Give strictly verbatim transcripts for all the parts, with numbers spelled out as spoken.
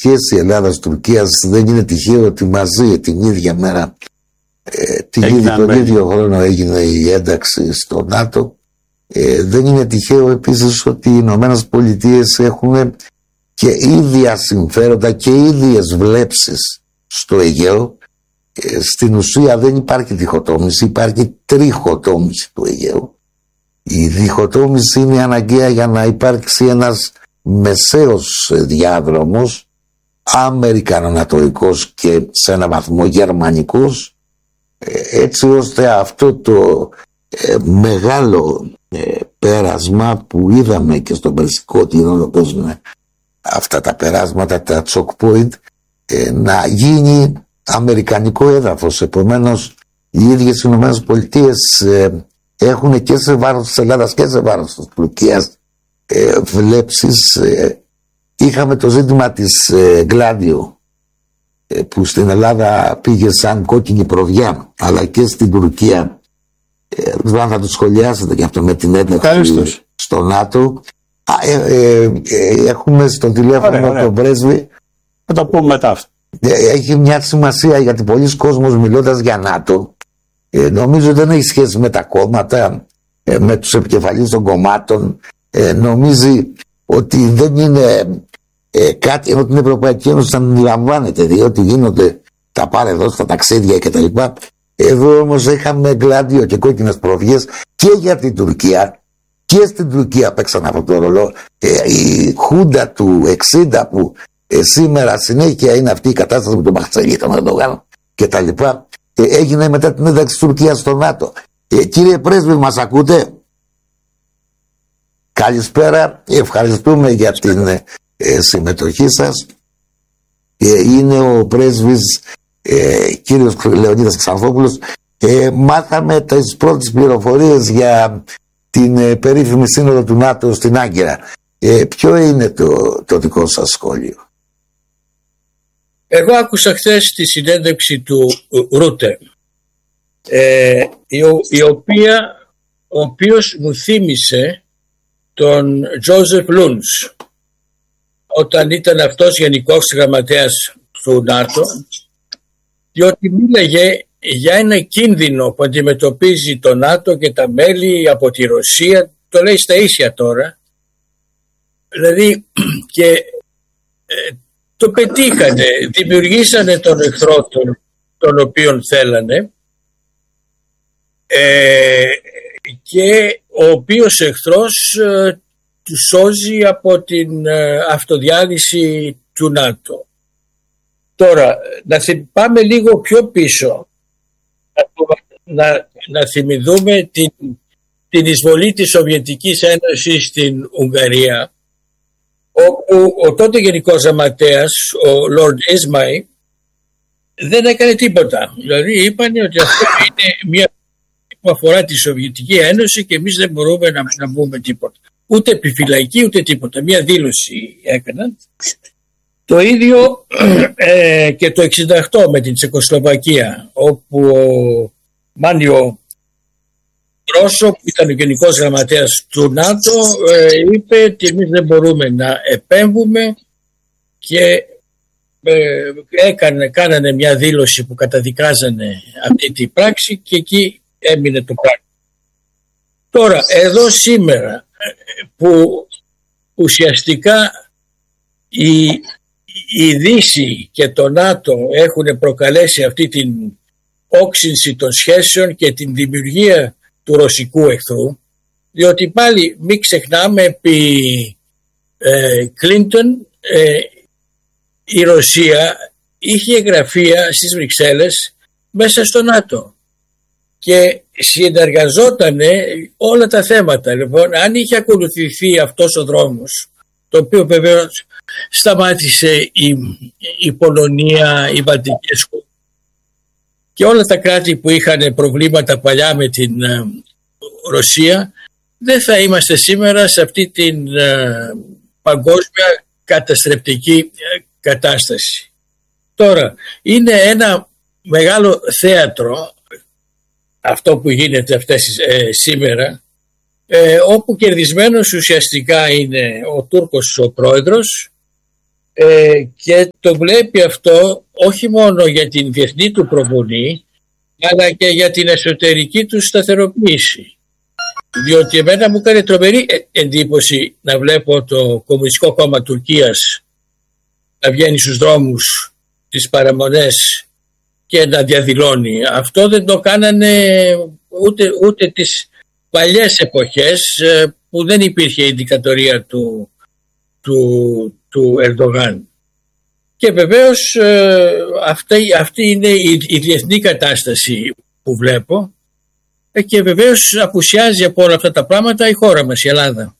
σχέση Ελλάδας-Τουρκίας δεν είναι τυχαίο ότι μαζί την ίδια μέρα, ε, την ίδια, τον ίδιο χρόνο έγινε η ένταξη στο ΝΑΤΟ. Ε, δεν είναι τυχαίο επίσης ότι οι Ηνωμένες Πολιτείες έχουν και ίδια συμφέροντα και ίδιες βλέψεις στο Αιγαίο. Ε, στην ουσία δεν υπάρχει διχοτόμηση, υπάρχει τριχοτόμηση του Αιγαίου. Η διχοτόμηση είναι αναγκαία για να υπάρξει ένας μεσαίος διάδρομος, αμερικανο-ανατολικός και σε έναν βαθμό γερμανικός, έτσι ώστε αυτό το ε, μεγάλο ε, πέρασμα που είδαμε και στον Περσικό Τύρανο, παίζουν αυτά τα περάσματα, τα choke point, ε, να γίνει αμερικανικό έδαφος. Επομένως οι ίδιες οι Ηνωμένες Πολιτείες ε, έχουν και σε βάρος της Ελλάδας και σε βάρος της Τουρκίας ε, βλέψεις. ε, είχαμε το ζήτημα της ε, Γκλάντιο, ε, που στην Ελλάδα πήγε σαν κόκκινη προβιά, αλλά και στην Τουρκία, ε, δεν ξέρω αν θα το σχολιάσετε και αυτό με την ένταξη στο ΝΑΤΟ. Α, ε, ε, ε, έχουμε στο τηλέφωνο ωραία, ωραία. τον πρέσβη, θα το πούμε μετά αυτό. ε, έχει μια σημασία, γιατί πολλοί κόσμος μιλώντας για ΝΑΤΟ ε, νομίζω δεν έχει σχέση με τα κόμματα, ε, με τους επικεφαλείς των κομμάτων, ε, νομίζει ότι δεν είναι ε, κάτι, ενώ την Ευρωπαϊκή Ένωση θα αντιλαμβάνεται, διότι γίνονται τα πάρε εδώ στα ταξίδια κτλ. Εδώ όμως είχαμε Γκλάντιο και κόκκινες προβιές και για την Τουρκία, και στην Τουρκία παίξαν αυτό το ρόλο. Ε, η Χούντα του εξήντα που ε, σήμερα συνέχεια είναι αυτή η κατάσταση με τον Μπαχτσέλη, τον Ερντογάν κτλ. Ε, έγινε μετά την ένταξη της Τουρκίας στο ΝΑΤΟ. Ε, κύριε πρέσβη, μας ακούτε? Καλησπέρα, ευχαριστούμε για την ε, συμμετοχή σας. Ε, είναι ο πρέσβης ε, κύριος Λεωνίδας Ξανθόπουλος. Ε, μάθαμε τις πρώτες πληροφορίες για την ε, περίφημη σύνοδο του ΝΑΤΟ στην Άγκυρα. Ε, ποιο είναι το, το δικό σας σχόλιο? Εγώ άκουσα χθες τη συνέντευξη του Ρούτε, ε, η, η οποία, ο οποίος μου θύμισε τον Τζόζεφ Λούντς όταν ήταν αυτός γενικός γραμματέας του ΝΑΤΟ, διότι μίλαγε για ένα κίνδυνο που αντιμετωπίζει το ΝΑΤΟ και τα μέλη από τη Ρωσία, το λέει στα ίσια τώρα, δηλαδή, και ε, το πετύχανε, δημιουργήσανε τον εχθρό τον, τον οποίον θέλανε, ε, και ο οποίος εχθρός ε, του σώζει από την ε, αυτοδιάλυση του ΝΑΤΟ. Τώρα, να πάμε λίγο πιο πίσω, να, να, να θυμηθούμε την, την εισβολή της Σοβιετικής Ένωσης στην Ουγγαρία, όπου ο τότε γενικός γραμματέας, ο Λόρντ Ισμάι, δεν έκανε τίποτα. Δηλαδή είπαν ότι αυτό είναι μια που αφορά τη Σοβιετική Ένωση και εμείς δεν μπορούμε να, να πούμε τίποτα. Ούτε επιφυλακή ούτε τίποτα. Μια δήλωση έκαναν. Το ίδιο ε, και το εξήντα οκτώ με την Τσεκοσλοβακία, όπου ο Μάνιο Ρώσο, που ήταν ο γενικός γραμματέας του ΝΑΤΟ, ε, είπε ότι εμείς δεν μπορούμε να επέμβουμε και ε, έκανε, κάνανε μια δήλωση που καταδικάζανε αυτή την πράξη και εκεί έμεινε το πράγμα. Τώρα εδώ σήμερα που ουσιαστικά η, η Δύση και το ΝΑΤΟ έχουν προκαλέσει αυτή την όξυνση των σχέσεων και την δημιουργία του ρωσικού εχθρού, διότι πάλι μην ξεχνάμε επί Κλίντον ε, η Ρωσία είχε γραφεία στις Βρυξέλλες μέσα στο ΝΑΤΟ και συνεργαζόταν όλα τα θέματα. Λοιπόν, αν είχε ακολουθηθεί αυτός ο δρόμος, το οποίο βεβαίως σταμάτησε η, η Πολωνία, οι Βαλτικές χώρες και όλα τα κράτη που είχαν προβλήματα παλιά με την ε, Ρωσία, δεν θα είμαστε σήμερα σε αυτή την ε, παγκόσμια καταστρεπτική ε, κατάσταση. Τώρα, είναι ένα μεγάλο θέατρο αυτό που γίνεται αυτές ε, σήμερα, ε, όπου κερδισμένος ουσιαστικά είναι ο Τούρκος ο πρόεδρος ε, και το βλέπει αυτό όχι μόνο για την διεθνή του προβολή, αλλά και για την εσωτερική του σταθεροποίηση. Διότι εμένα μου έκανε τρομερή εντύπωση να βλέπω το Κομμουνιστικό Κόμμα Τουρκίας να βγαίνει στους δρόμους, τις παραμονές και να διαδηλώνει. Αυτό δεν το κάνανε ούτε, ούτε τις παλιές εποχές που δεν υπήρχε η δικτατορία του, του, του Ερντογάν. Και βεβαίως αυτή, αυτή είναι η, η διεθνή κατάσταση που βλέπω, και βεβαίως απουσιάζει από όλα αυτά τα πράγματα η χώρα μας, η Ελλάδα.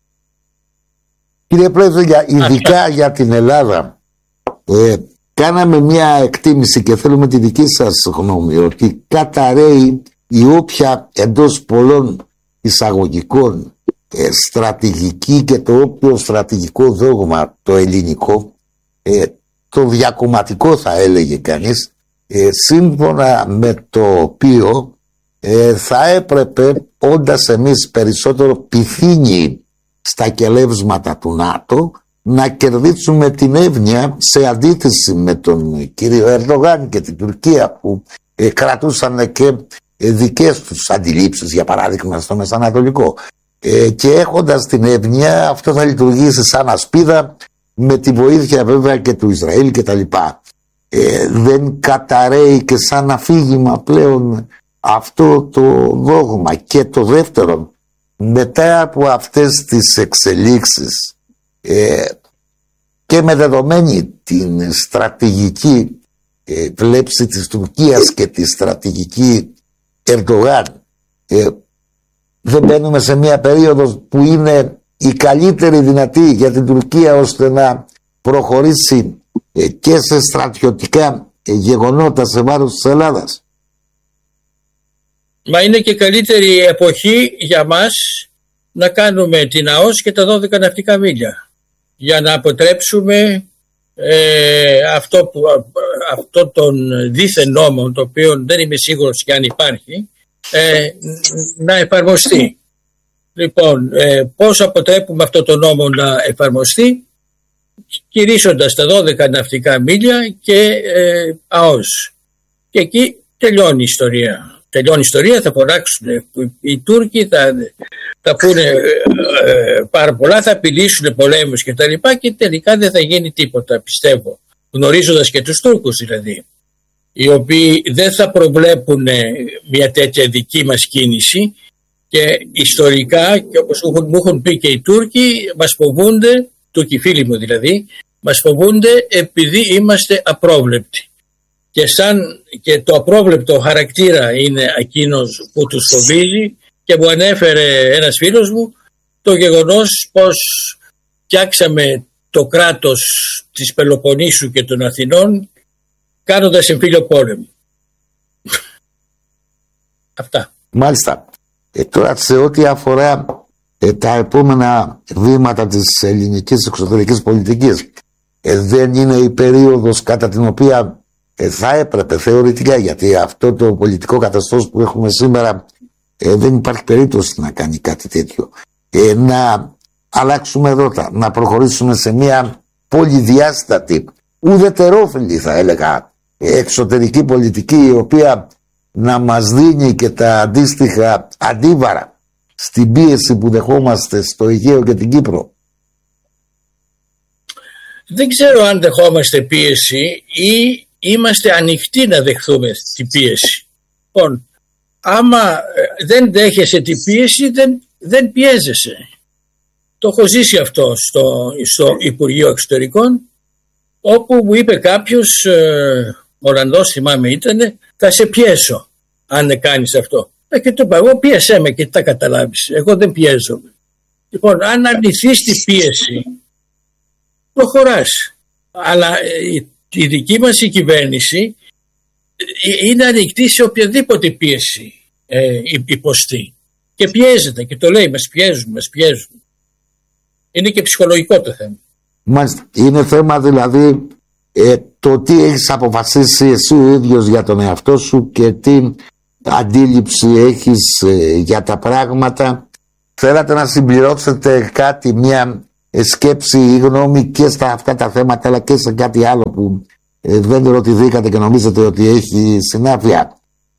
Κύριε Πρόεδρε, ειδικά Αυτά. για την Ελλάδα, ε, κάναμε μια εκτίμηση και θέλουμε τη δική σας γνώμη, ότι καταραίει η όποια εντός πολλών εισαγωγικών ε, στρατηγική και το όποιο στρατηγικό δόγμα το ελληνικό, ε, το διακομματικό θα έλεγε κανείς, ε, σύμφωνα με το οποίο ε, θα έπρεπε, όντας εμείς περισσότερο πυθύνοι στα κελεύσματα του ΝΑΤΟ, να κερδίσουμε την εύνοια, σε αντίθεση με τον κύριο Ερντογάν και την Τουρκία, που ε, κρατούσαν και ε, δικές τους αντιλήψεις, για παράδειγμα στο Μεσανατολικό, ε, και έχοντας την εύνοια αυτό θα λειτουργήσει σαν ασπίδα, με τη βοήθεια βέβαια και του Ισραήλ και τα λοιπά. Ε, δεν καταραίει και σαν αφήγημα πλέον αυτό το δόγμα? Και το δεύτερο, μετά από αυτές τις εξελίξεις ε, και με δεδομένη την στρατηγική ε, βλέψη της Τουρκίας και τη στρατηγική Ερντογάν, ε, δεν μπαίνουμε σε μια περίοδο που είναι η καλύτερη δυνατή για την Τουρκία ώστε να προχωρήσει ε, και σε στρατιωτικά ε, γεγονότα σε βάρος της Ελλάδας? Μα είναι και καλύτερη εποχή για μας να κάνουμε την ΑΟΣ και τα δώδεκα ναυτικά μίλια, για να αποτρέψουμε ε, αυτό, που, αυτό τον δίθεν νόμο, το οποίο δεν είμαι σίγουρος και αν υπάρχει, ε, να εφαρμοστεί. Λοιπόν, ε, πώς αποτρέπουμε αυτό το νόμο να εφαρμοστεί? Κηρύσσοντας τα δώδεκα ναυτικά μίλια και ε, ΑΟΣ. Και εκεί τελειώνει η ιστορία. Τελειώνει η ιστορία, θα φωνάξουν οι Τούρκοι, θα, θα πούνε ε, πάρα πολλά, θα απειλήσουν πολέμους και τα λοιπά, και τελικά δεν θα γίνει τίποτα, πιστεύω. Γνωρίζοντας και τους Τούρκους δηλαδή, οι οποίοι δεν θα προβλέπουν μια τέτοια δική μας κίνηση, και ιστορικά, και όπως μου έχουν πει και οι Τούρκοι, μας φοβούνται, Τούρκοι φίλοι μου δηλαδή, μας φοβούνται επειδή είμαστε απρόβλεπτοι. Και, σαν, και το απρόβλεπτο χαρακτήρα είναι εκείνος που τους φοβίζει, και μου ανέφερε ένας φίλος μου το γεγονός πως φτιάξαμε το κράτος της Πελοποννήσου και των Αθηνών κάνοντας εμφύλιο πόλεμο. Αυτά. Μάλιστα. Ε, τώρα σε ό,τι αφορά ε, τα επόμενα βήματα της ελληνικής εξωτερικής πολιτικής, ε, δεν είναι η περίοδος κατά την οποία ε, θα έπρεπε θεωρητικά, γιατί αυτό το πολιτικό καθεστώς που έχουμε σήμερα ε, δεν υπάρχει περίπτωση να κάνει κάτι τέτοιο, ε, να αλλάξουμε ρότα, να προχωρήσουμε σε μια πολυδιάστατη, ουδετερόφιλη θα έλεγα εξωτερική πολιτική, η οποία να μας δίνει και τα αντίστοιχα αντίβαρα στην πίεση που δεχόμαστε στο Αιγαίο και την Κύπρο? Δεν ξέρω αν δεχόμαστε πίεση ή είμαστε ανοιχτοί να δεχθούμε την πίεση. Λοιπόν, άμα δεν δέχεσαι την πίεση, δεν, δεν πιέζεσαι. Το έχω ζήσει αυτό στο, στο Υπουργείο Εξωτερικών, όπου μου είπε κάποιος, ε, Ολλανδός θυμάμαι ήτανε, θα σε πιέσω αν κάνεις αυτό. Ε, και το είπα, εγώ πίεσέ με και τα καταλάβεις. Εγώ δεν πιέζομαι. Λοιπόν, αν αρνηθείς τη πίεση, προχωράς. Αλλά η, η δική μας η κυβέρνηση είναι ανοιχτή σε οποιαδήποτε πίεση ε, υποστεί. Και πιέζεται και το λέει, μας πιέζουν, μας πιέζουν. Είναι και ψυχολογικό το θέμα. Μάλιστα. Είναι θέμα δηλαδή ε, το τι έχεις αποφασίσει εσύ ο ίδιος για τον εαυτό σου και τι αντίληψη έχεις ε, για τα πράγματα. Θέλατε να συμπληρώσετε κάτι, μια σκέψη ή γνώμη και στα αυτά τα θέματα, αλλά και σε κάτι άλλο που ε, δεν ρωτηθήκατε και νομίζετε ότι έχει συνάφεια?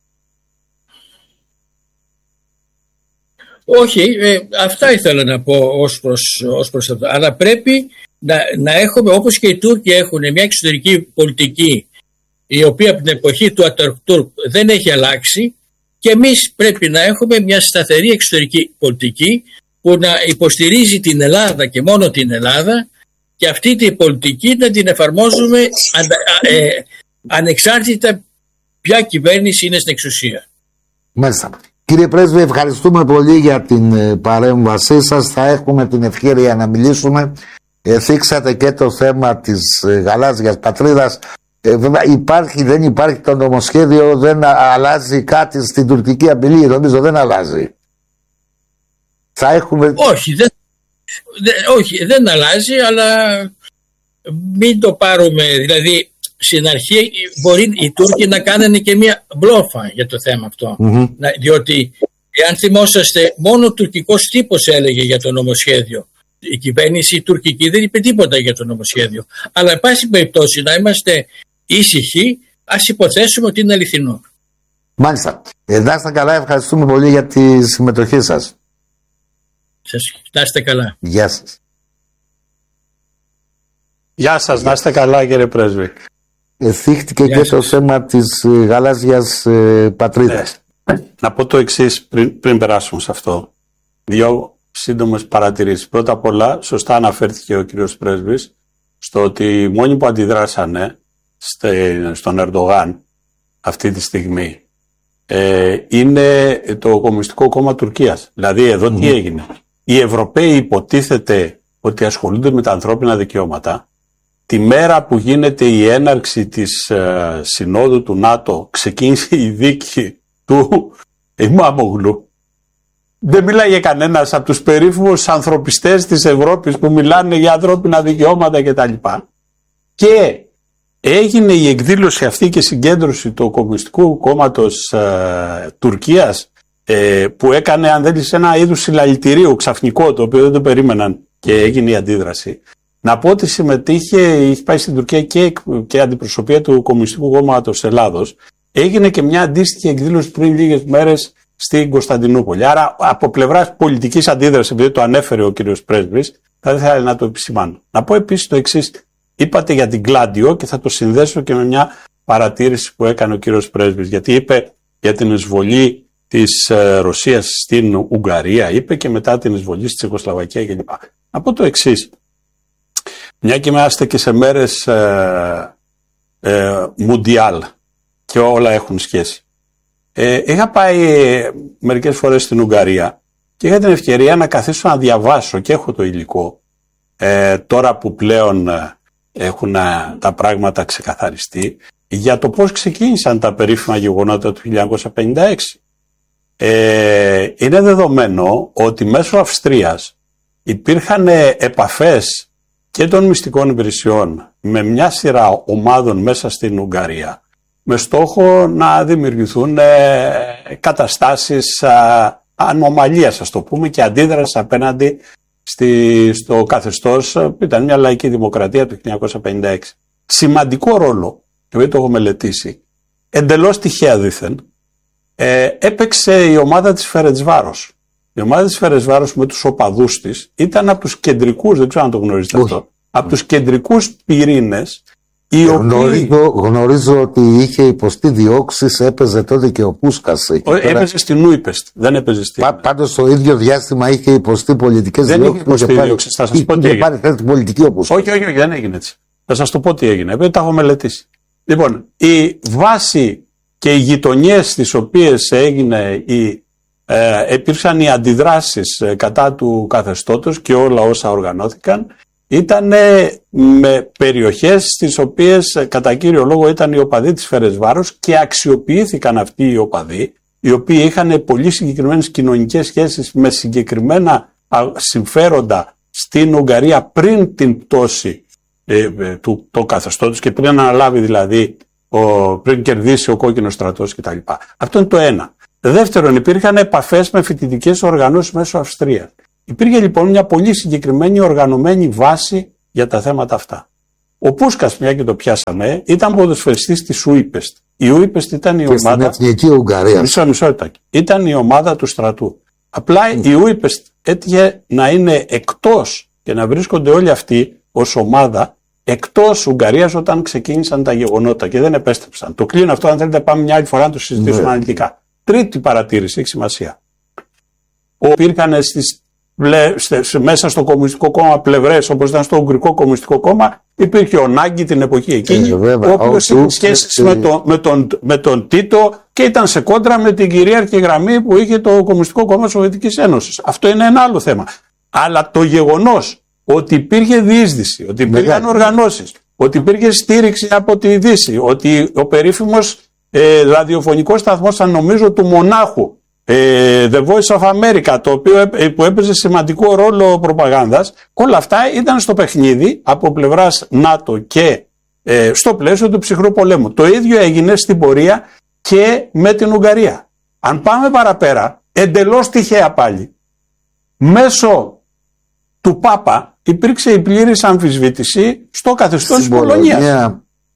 Όχι, ε, αυτά ήθελα να πω ως προς, ως προς αυτό. Αλλά πρέπει να, να έχουμε, όπως και οι Τούρκοι έχουν, μια εξωτερική πολιτική η οποία από την εποχή του Ατατούρκ δεν έχει αλλάξει, και εμείς πρέπει να έχουμε μια σταθερή εξωτερική πολιτική που να υποστηρίζει την Ελλάδα και μόνο την Ελλάδα, και αυτή την πολιτική να την εφαρμόζουμε ανα, ε, ανεξάρτητα ποια κυβέρνηση είναι στην εξουσία. Μάλιστα. Κύριε Πρέσβη, ευχαριστούμε πολύ για την παρέμβασή σας. Θα έχουμε την ευκαιρία να μιλήσουμε. Ε, θίξατε και το θέμα της γαλάζιας πατρίδας. Ε, βέβαια υπάρχει, δεν υπάρχει το νομοσχέδιο, δεν αλλάζει κάτι στην τουρκική απειλή, νομίζω δεν αλλάζει. Θα έχουμε... Όχι, δεν, δε, όχι, δεν αλλάζει, αλλά μην το πάρουμε, δηλαδή στην αρχή μπορεί οι Τούρκοι να κάνουν και μια μπλόφα για το θέμα αυτό. Mm-hmm. Να, διότι εάν θυμόσαστε, μόνο ο τουρκικός τύπος έλεγε για το νομοσχέδιο. Η κυβέρνηση η τουρκική δεν είπε τίποτα για το νομοσχέδιο. Αλλά εν πάση περιπτώσει να είμαστε ήσυχοι, ας υποθέσουμε ότι είναι αληθινό. Μάλιστα. Ε, να είστε καλά, ευχαριστούμε πολύ για τη συμμετοχή σας. Σας, να είστε καλά. Γεια σας. Γεια σας, να είστε καλά κύριε Πρέσβη. Θύχτηκε και σας το θέμα της ε, γαλάζιας ε, πατρίδας. Ναι. Να πω το εξής πριν, πριν περάσουμε σε αυτό. Δύο σύντομες παρατηρήσεις. Πρώτα απ' όλα, σωστά αναφέρθηκε ο κύριος Πρέσβης στο ότι οι μόνοι που αντιδράσανε στε, στον Ερντογάν αυτή τη στιγμή ε, είναι το Κομμουνιστικό Κόμμα Τουρκίας. Δηλαδή εδώ mm. τι έγινε. Οι Ευρωπαίοι υποτίθεται ότι ασχολούνται με τα ανθρώπινα δικαιώματα. Τη μέρα που γίνεται η έναρξη της ε, συνόδου του ΝΑΤΟ, ξεκίνησε η δίκη του Ιμάμογλου. Δεν μιλάει κανένας από τους περίφημους ανθρωπιστές της Ευρώπης που μιλάνε για ανθρώπινα δικαιώματα κτλ. Και έγινε η εκδήλωση αυτή και συγκέντρωση του Κομμουνιστικού Κόμματος ε, Τουρκίας ε, που έκανε, αν θέλεις, ένα είδους συλλαλητηρίου ξαφνικό, το οποίο δεν το περίμεναν, και έγινε η αντίδραση. Να πω ότι συμμετείχε, είχε πάει στην Τουρκία και, και αντιπροσωπεία του Κομμουνιστικού Κόμματος Ελλάδος. Έγινε και μια αντίστοιχη εκδήλωση πριν λίγες μέρες στην Κωνσταντινούπολη. Άρα από πλευράς πολιτικής αντίδρασης, επειδή το ανέφερε ο κύριος Πρέσβης, θα ήθελα να το επισημάνω. Να πω επίσης το εξής. Είπατε για την Γκλάντιο και θα το συνδέσω και με μια παρατήρηση που έκανε ο κύριος Πρέσβης. Γιατί είπε για την εισβολή της ε, Ρωσίας στην Ουγγαρία, είπε και μετά την εισβολή στη Τσεχοσλοβακία κλπ. Να πω το εξής. Μια και είμαστε και σε μέρες ε, ε, μουντιάλ και όλα έχουν σχέση. Ε, είχα πάει μερικές φορές στην Ουγγαρία και είχα την ευκαιρία να καθίσω να διαβάσω, και έχω το υλικό ε, τώρα που πλέον ε, έχουν ε, τα πράγματα ξεκαθαριστεί, για το πώς ξεκίνησαν τα περίφημα γεγονότα του χίλια εννιακόσια πενήντα έξι. Ε, είναι δεδομένο ότι μέσω Αυστρίας υπήρχαν επαφές και των μυστικών υπηρεσιών με μια σειρά ομάδων μέσα στην Ουγγαρία, με στόχο να δημιουργηθούν ε, καταστάσεις ε, ανομαλίας, ας το πούμε, και αντίδραση απέναντι στη, στο καθεστώς που ήταν μια λαϊκή δημοκρατία του χίλια εννιακόσια πενήντα έξι. Σημαντικό ρόλο, και δεν το έχω μελετήσει, εντελώς τυχαία δήθεν, ε, έπαιξε η ομάδα της Φερεντσβάρος. Η ομάδα της Φερεντσβάρος με τους οπαδούς της ήταν από τους κεντρικούς, δεν ξέρω αν το γνωρίζετε αυτό, από τους κεντρικούς πυρήνες. Οι γνωρίζω, οποίοι... γνωρίζω ότι είχε υποστεί διώξεις, έπαιζε τότε και ο Πούσκας. Έπαιζε τώρα... στην Ούιπεστ, δεν έπαιζε στην... Πά, πάντως το ίδιο διάστημα είχε υποστεί πολιτικές δεν διώξεις. Δεν είχε υποστεί διώξεις, θα σας πω τι έγινε. Πάρει θέση πολιτική ο Πούσκας. Όχι, όχι, όχι, δεν έγινε έτσι. Θα σας το πω τι έγινε, επειδή τα έχω μελετήσει. Λοιπόν, η βάση και οι γειτονιές στις οποίες έγινε η Ε, υπήρξαν οι αντιδράσεις κατά του καθεστώτος και όλα όσα οργανώθηκαν ήταν με περιοχές στις οποίες κατά κύριο λόγο ήταν οι οπαδοί της Φερεντσβάρος, και αξιοποιήθηκαν αυτοί οι οπαδοί, οι οποίοι είχαν πολύ συγκεκριμένες κοινωνικές σχέσεις με συγκεκριμένα συμφέροντα στην Ουγγαρία πριν την πτώση ε, ε, του το καθεστώτος και πριν αναλάβει δηλαδή ο, πριν κερδίσει ο κόκκινος στρατός κτλ. Αυτό είναι το ένα. Δεύτερον, υπήρχαν επαφές με φοιτητικές οργανώσεις μέσω Αυστρίας. Υπήρχε λοιπόν μια πολύ συγκεκριμένη οργανωμένη βάση για τα θέματα αυτά. Ο Πούσκας, μια και το πιάσαμε, ήταν ποδοσφαιριστής της Ούιπεστ. Η Ούιπεστ ήταν η και ομάδα. Στην Εθνική Ουγγαρία. Μισό, μισό, ήταν η ομάδα του στρατού. Απλά mm. η Ούιπεστ έτυχε να είναι εκτός και να βρίσκονται όλοι αυτοί ως ομάδα εκτός Ουγγαρίας όταν ξεκίνησαν τα γεγονότα και δεν επέστρεψαν. Το κλείνω αυτό, αν θέλετε, πάμε μια άλλη φορά να το συζητήσουμε mm. αναλυτικά. Τρίτη παρατήρηση, έχει σημασία. Υπήρχαν στις, μέσα στο Κομμουνιστικό Κόμμα πλευρές, όπως ήταν στο Ουγγρικό Κομμουνιστικό Κόμμα, υπήρχε ο Νάγκη την εποχή εκείνη, ε, ο οποίος είχε σχέσεις με, το, με, τον, με τον Τίτο και ήταν σε κόντρα με την κυρίαρχη γραμμή που είχε το Κομμουνιστικό Κόμμα της Σοβιετικής Ένωσης. Αυτό είναι ένα άλλο θέμα. Αλλά το γεγονός ότι υπήρχε διείσδυση, ότι υπήρχαν οργανώσεις, ότι υπήρχε στήριξη από τη Δύση, ότι ο περίφημος ε, ραδιοφωνικός σταθμός, αν νομίζω, του Μονάχου, ε, The Voice of America, το οποίο ε, που έπαιζε σημαντικό ρόλο προπαγάνδας, όλα αυτά ήταν στο παιχνίδι από πλευράς ΝΑΤΟ και ε, στο πλαίσιο του ψυχρού πολέμου. Το ίδιο έγινε στην πορεία και με την Ουγγαρία. Αν πάμε παραπέρα, εντελώς τυχαία πάλι, μέσω του Πάπα υπήρξε η πλήρης αμφισβήτηση στο καθεστώς της Πολωνίας.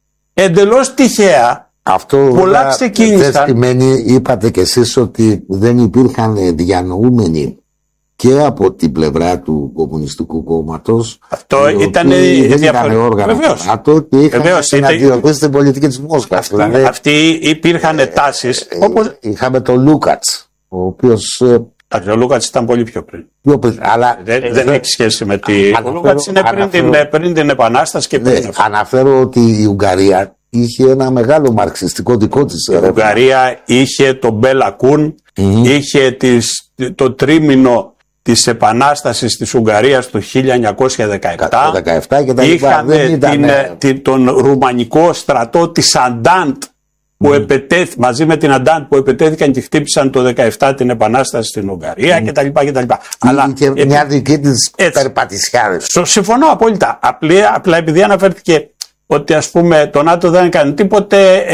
Εντελώς τυχαία. Αυτό πολλά ξεκίνησαν. Δεν σημαίνει, είπατε κι εσείς, ότι δεν υπήρχαν διανοούμενοι και από την πλευρά του Κομμουνιστικού Κόμματος. Αυτό ήταν διαφορετικό όργανο. Αυτό και είχαν να αντιμετωπίσουν την πολιτική της Μόσχας. Αυτοί, δηλαδή, αυτοί υπήρχαν ε, τάσεις. Ε, όπως... Είχαμε τον Λούκατς, ο οποίος... Ο Λούκατς ήταν πολύ πιο πριν. Πιο πριν αλλά, δεν, ε, δεν έχει σχέση με τη... Ο Λούκατς είναι πριν, αναφέρω, την, πριν την Επανάσταση και πριν. Ναι, αναφέρω ότι η Ουγγαρία είχε ένα μεγάλο μαρξιστικό δικό της. Η Ουγγαρία είχε τον Μπέλα Κούν, mm-hmm. είχε τις, το τρίμηνο της Επανάστασης της Ουγγαρίας του χίλια εννιακόσια δεκαεπτά. δεκαεπτά και τα είχαν την, την, τον ρουμανικό στρατό της Αντάντ που mm. επετέθη, μαζί με την Αντάντ που επετέθηκαν και χτύπησαν το δεκαεπτά την Επανάσταση στην Ουγγαρία mm. κτλ. κτλ. Αλλά και επί... μια δική της περπατησιά. Συμφωνώ απόλυτα. Απλά, απλά επειδή αναφέρθηκε ότι ας πούμε το ΝΑΤΟ δεν έκανε τίποτε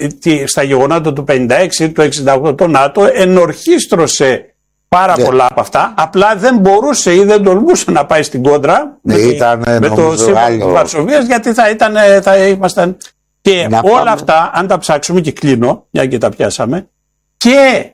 στα γεγονότα του πενήντα έξι, του εξήντα οκτώ, το ΝΑΤΟ ενορχίστρωσε πάρα yeah. πολλά από αυτά, απλά δεν μπορούσε ή δεν τολμούσε να πάει στην κόντρα yeah, με, ήταν, με το σύμφωνο της Βαρσοβίας, γιατί θα, ήταν, θα ήμασταν και να όλα πάμε. Αυτά, αν τα ψάξουμε, και κλείνω, μια και τα πιάσαμε, και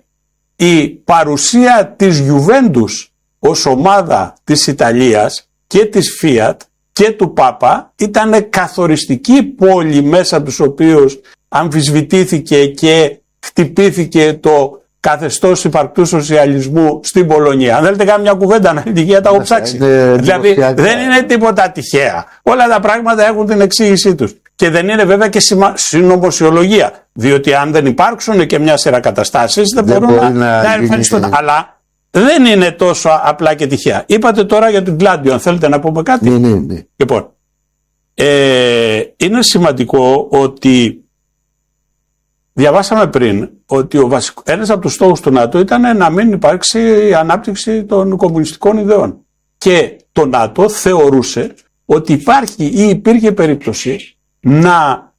η παρουσία της Γιουβέντους ως ομάδα της Ιταλίας και της Fiat και του Πάπα ήταν καθοριστική πόλη μέσα από τους οποίους αμφισβητήθηκε και χτυπήθηκε το καθεστώς υπαρκτού σοσιαλισμού στην Πολωνία. Αν θέλετε κάνω μια κουβέντα αναλυτική, θα τα έχω ψάξει. Δηλαδή δεν είναι τίποτα τυχαία. Όλα τα πράγματα έχουν την εξήγησή τους. Και δεν είναι βέβαια και συνωμοσιολογία. Διότι αν δεν υπάρξουν και μια σειρά καταστάσεις δεν, δεν μπορούν να, να, να εμφανιστούν. Είναι... Αλλά δεν είναι τόσο απλά και τυχαία. Είπατε τώρα για την Γκλάντιο, αν θέλετε να πούμε κάτι. Ναι, ναι, ναι. Λοιπόν, ε, είναι σημαντικό ότι διαβάσαμε πριν ότι ο βασικό, ένας από τους στόχους του ΝΑΤΟ ήταν να μην υπάρξει ανάπτυξη των κομμουνιστικών ιδεών. Και το ΝΑΤΟ θεωρούσε ότι υπάρχει ή υπήρχε περίπτωση να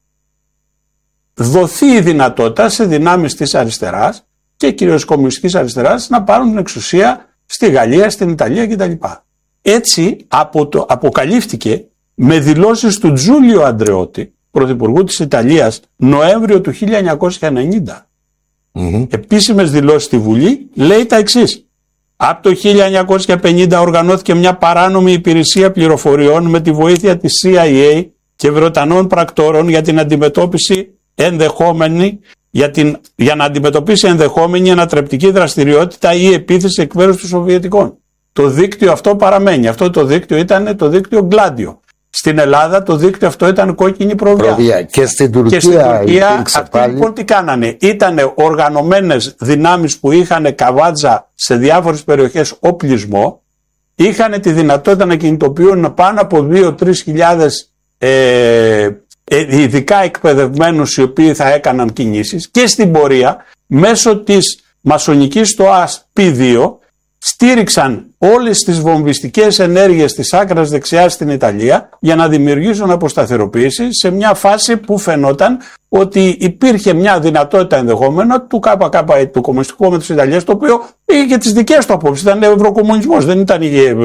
δοθεί η δυνατότητα σε δυνάμεις της αριστεράς και κυρίως κομμουνιστικής αριστεράς να πάρουν την εξουσία στη Γαλλία, στην Ιταλία κτλ. Έτσι απο το, αποκαλύφθηκε με δηλώσεις του Τζούλιο Αντρεώτη, πρωθυπουργού της Ιταλίας, Νοέμβριο του χίλια εννιακόσια ενενήντα. Mm-hmm. Επίσημες δηλώσεις στη Βουλή, λέει τα εξής. Από το χίλια εννιακόσια πενήντα οργανώθηκε μια παράνομη υπηρεσία πληροφοριών με τη βοήθεια της σι άι έι και Βρετανών πρακτόρων για την αντιμετώπιση ενδεχόμενη Για, την, για να αντιμετωπίσει ενδεχόμενη ανατρεπτική δραστηριότητα ή επίθεση εκ μέρους των Σοβιετικών. Το δίκτυο αυτό παραμένει. Αυτό το δίκτυο ήταν το δίκτυο Γκλάντιο. Στην Ελλάδα το δίκτυο αυτό ήταν κόκκινη προβιά. προβιά. Και στην Τουρκία, και στην Τουρκία αυτοί πάλι... λοιπόν τι κάνανε. Ήτανε οργανωμένες δυνάμεις που είχαν καβάτζα σε διάφορες περιοχές οπλισμό. Είχαν τη δυνατότητα να κινητοποιούν πάνω από δύο με τρεις χιλιάδες ε, ειδικά εκπαιδευμένους οι οποίοι θα έκαναν κινήσεις, και στην πορεία μέσω της μασονικής στοάς πι δύο στήριξαν όλες τις βομβιστικές ενέργειες της άκρας δεξιάς στην Ιταλία για να δημιουργήσουν αποσταθεροποίηση σε μια φάση που φαινόταν ότι υπήρχε μια δυνατότητα ενδεχόμενο του ΚΚΕ, του Κομμουνιστικού Κόμματος της Ιταλίας, το οποίο είχε και τις δικές του απόψεις, ήταν ευρωκομμουνισμός, δεν ήταν...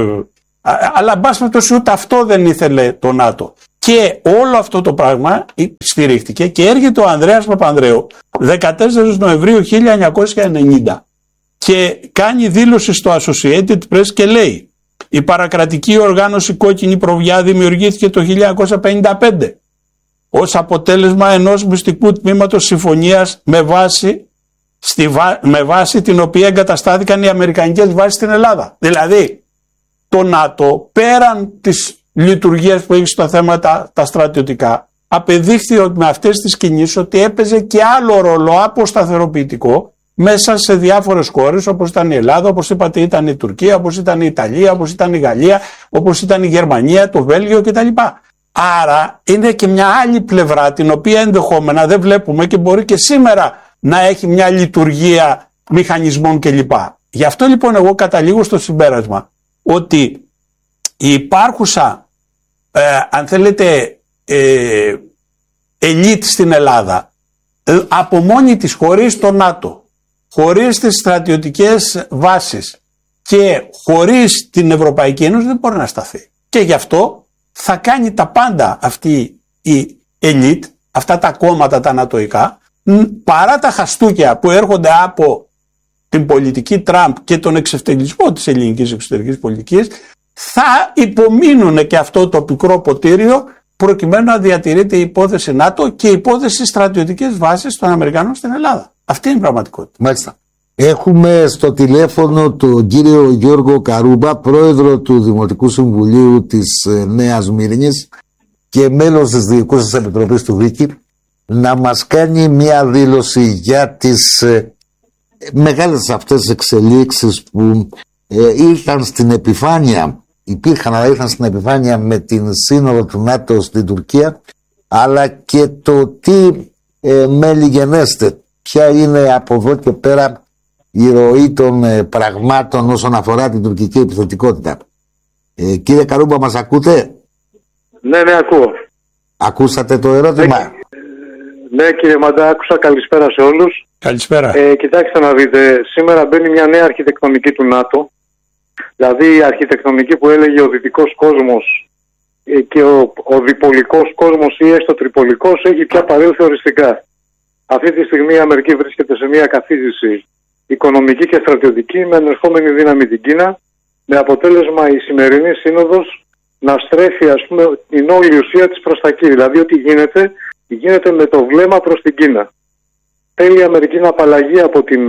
Αλλά μπας με το ούτε αυτό δεν ήθελε το ΝΑΤΟ. Και όλο αυτό το πράγμα στηρίχτηκε και έρχεται ο Ανδρέας Παπανδρέου δεκατέσσερις Νοεμβρίου χίλια εννιακόσια ενενήντα και κάνει δήλωση στο Associated Press και λέει: η παρακρατική οργάνωση Κόκκινη Προβιά δημιουργήθηκε το χίλια εννιακόσια πενήντα πέντε ως αποτέλεσμα ενός μυστικού τμήματος συμφωνίας με βάση, στη βά... με βάση την οποία εγκαταστάθηκαν οι αμερικανικές βάσεις στην Ελλάδα. Δηλαδή το ΝΑΤΟ, πέραν της λειτουργίας που έχει στα θέματα τα στρατιωτικά, απεδείχθη με αυτές τις κινήσεις ότι έπαιζε και άλλο ρόλο αποσταθεροποιητικό μέσα σε διάφορες χώρες, όπως ήταν η Ελλάδα, όπως είπατε ήταν η Τουρκία, όπως ήταν η Ιταλία, όπως ήταν η Γαλλία, όπως ήταν η Γερμανία, το Βέλγιο κτλ. Άρα είναι και μια άλλη πλευρά την οποία ενδεχόμενα δεν βλέπουμε και μπορεί και σήμερα να έχει μια λειτουργία μηχανισμών κλπ. Γι' αυτό λοιπόν εγώ καταλήγω στο συμπέρασμα ότι η υπάρχουσα, ε, αν θέλετε, ε, ελίτ στην Ελλάδα, ε, από μόνη της, χωρίς το ΝΑΤΟ, χωρίς τις στρατιωτικές βάσεις και χωρίς την Ευρωπαϊκή Ένωση δεν μπορεί να σταθεί. Και γι' αυτό θα κάνει τα πάντα αυτή η ελίτ, αυτά τα κόμματα τα νατοϊκά, παρά τα χαστούκια που έρχονται από την πολιτική Τραμπ και τον εξευτελισμό της ελληνικής εξωτερικής πολιτικής, θα υπομείνουν και αυτό το πικρό ποτήριο προκειμένου να διατηρείται η υπόθεση ΝΑΤΟ και η υπόθεση στρατιωτικές βάσεις των Αμερικανών στην Ελλάδα. Αυτή είναι η πραγματικότητα. Μάλιστα. Έχουμε στο τηλέφωνο τον κύριο Γιώργο Καρούμπα, πρόεδρο του Δημοτικού Συμβουλίου της Νέας Μύρινης και μέλος της Διοικούσας Επιτροπής του Βίκη, να μας κάνει μια δήλωση για τις ε, μεγάλες αυτές εξελίξεις που ε, ήρθαν στην επιφάνεια, υπήρχαν αλλά ήρθαν στην επιφάνεια με την σύνοδο του ΝΑΤΟ στην Τουρκία, αλλά και το τι ε, μέλη γενέστε, ποια είναι από εδώ και πέρα η ροή των ε, πραγμάτων όσον αφορά την τουρκική επιθετικότητα. Ε, κύριε Καρούμπα, μας ακούτε? Ναι, ναι, ακούω. Ακούσατε το ερώτημα? Ναι, ναι κύριε Μαντά, άκουσα. Καλησπέρα σε όλους. Καλησπέρα. Ε, κοιτάξτε να δείτε, σήμερα μπαίνει μια νέα αρχιτεκτονική του ΝΑΤΟ. Δηλαδή η αρχιτεκτονική που έλεγε ο δυτικός κόσμος ε, και ο, ο διπολικός κόσμος ή έστω τριπολικός έχει πια παρέλθει οριστικά. Αυτή τη στιγμή η Αμερική βρίσκεται σε μια καθίζηση οικονομική και στρατιωτική με ανερχόμενη δύναμη την Κίνα, με αποτέλεσμα η σημερινή σύνοδος να στρέφει, ας πούμε, την όλη ουσία της προς τα εκεί. Δηλαδή ό,τι γίνεται, γίνεται με το βλέμμα προς την Κίνα. Θέλει η Αμερική να απαλλαγεί από την,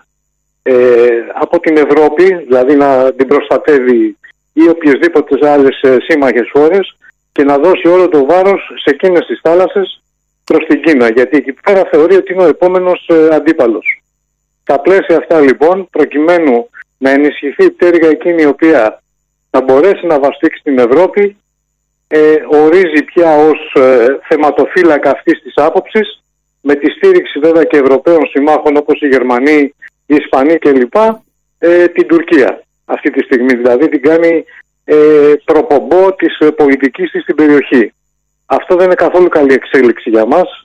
ε, από την Ευρώπη, δηλαδή να την προστατεύει ή οποιασδήποτε άλλες ε, σύμμαχες χώρες και να δώσει όλο το βάρος σε εκείνες τις θάλασσες προς την Κίνα, γιατί εκεί πέρα θεωρεί ότι είναι ο επόμενος ε, αντίπαλος. Στα πλαίσια αυτά λοιπόν, προκειμένου να ενισχυθεί η πτέρυγα εκείνη η οποία θα μπορέσει να βαστίξει την Ευρώπη, ε, ορίζει πια ως ε, θεματοφύλακα αυτής της άποψης, με τη στήριξη βέβαια και Ευρωπαίων συμμάχων όπως οι Γερμανοί, οι Ισπανοί κλπ, ε, την Τουρκία αυτή τη στιγμή. Δηλαδή την κάνει ε, προπομπό της ε, πολιτικής της στην περιοχή. Αυτό δεν είναι καθόλου καλή εξέλιξη για μας,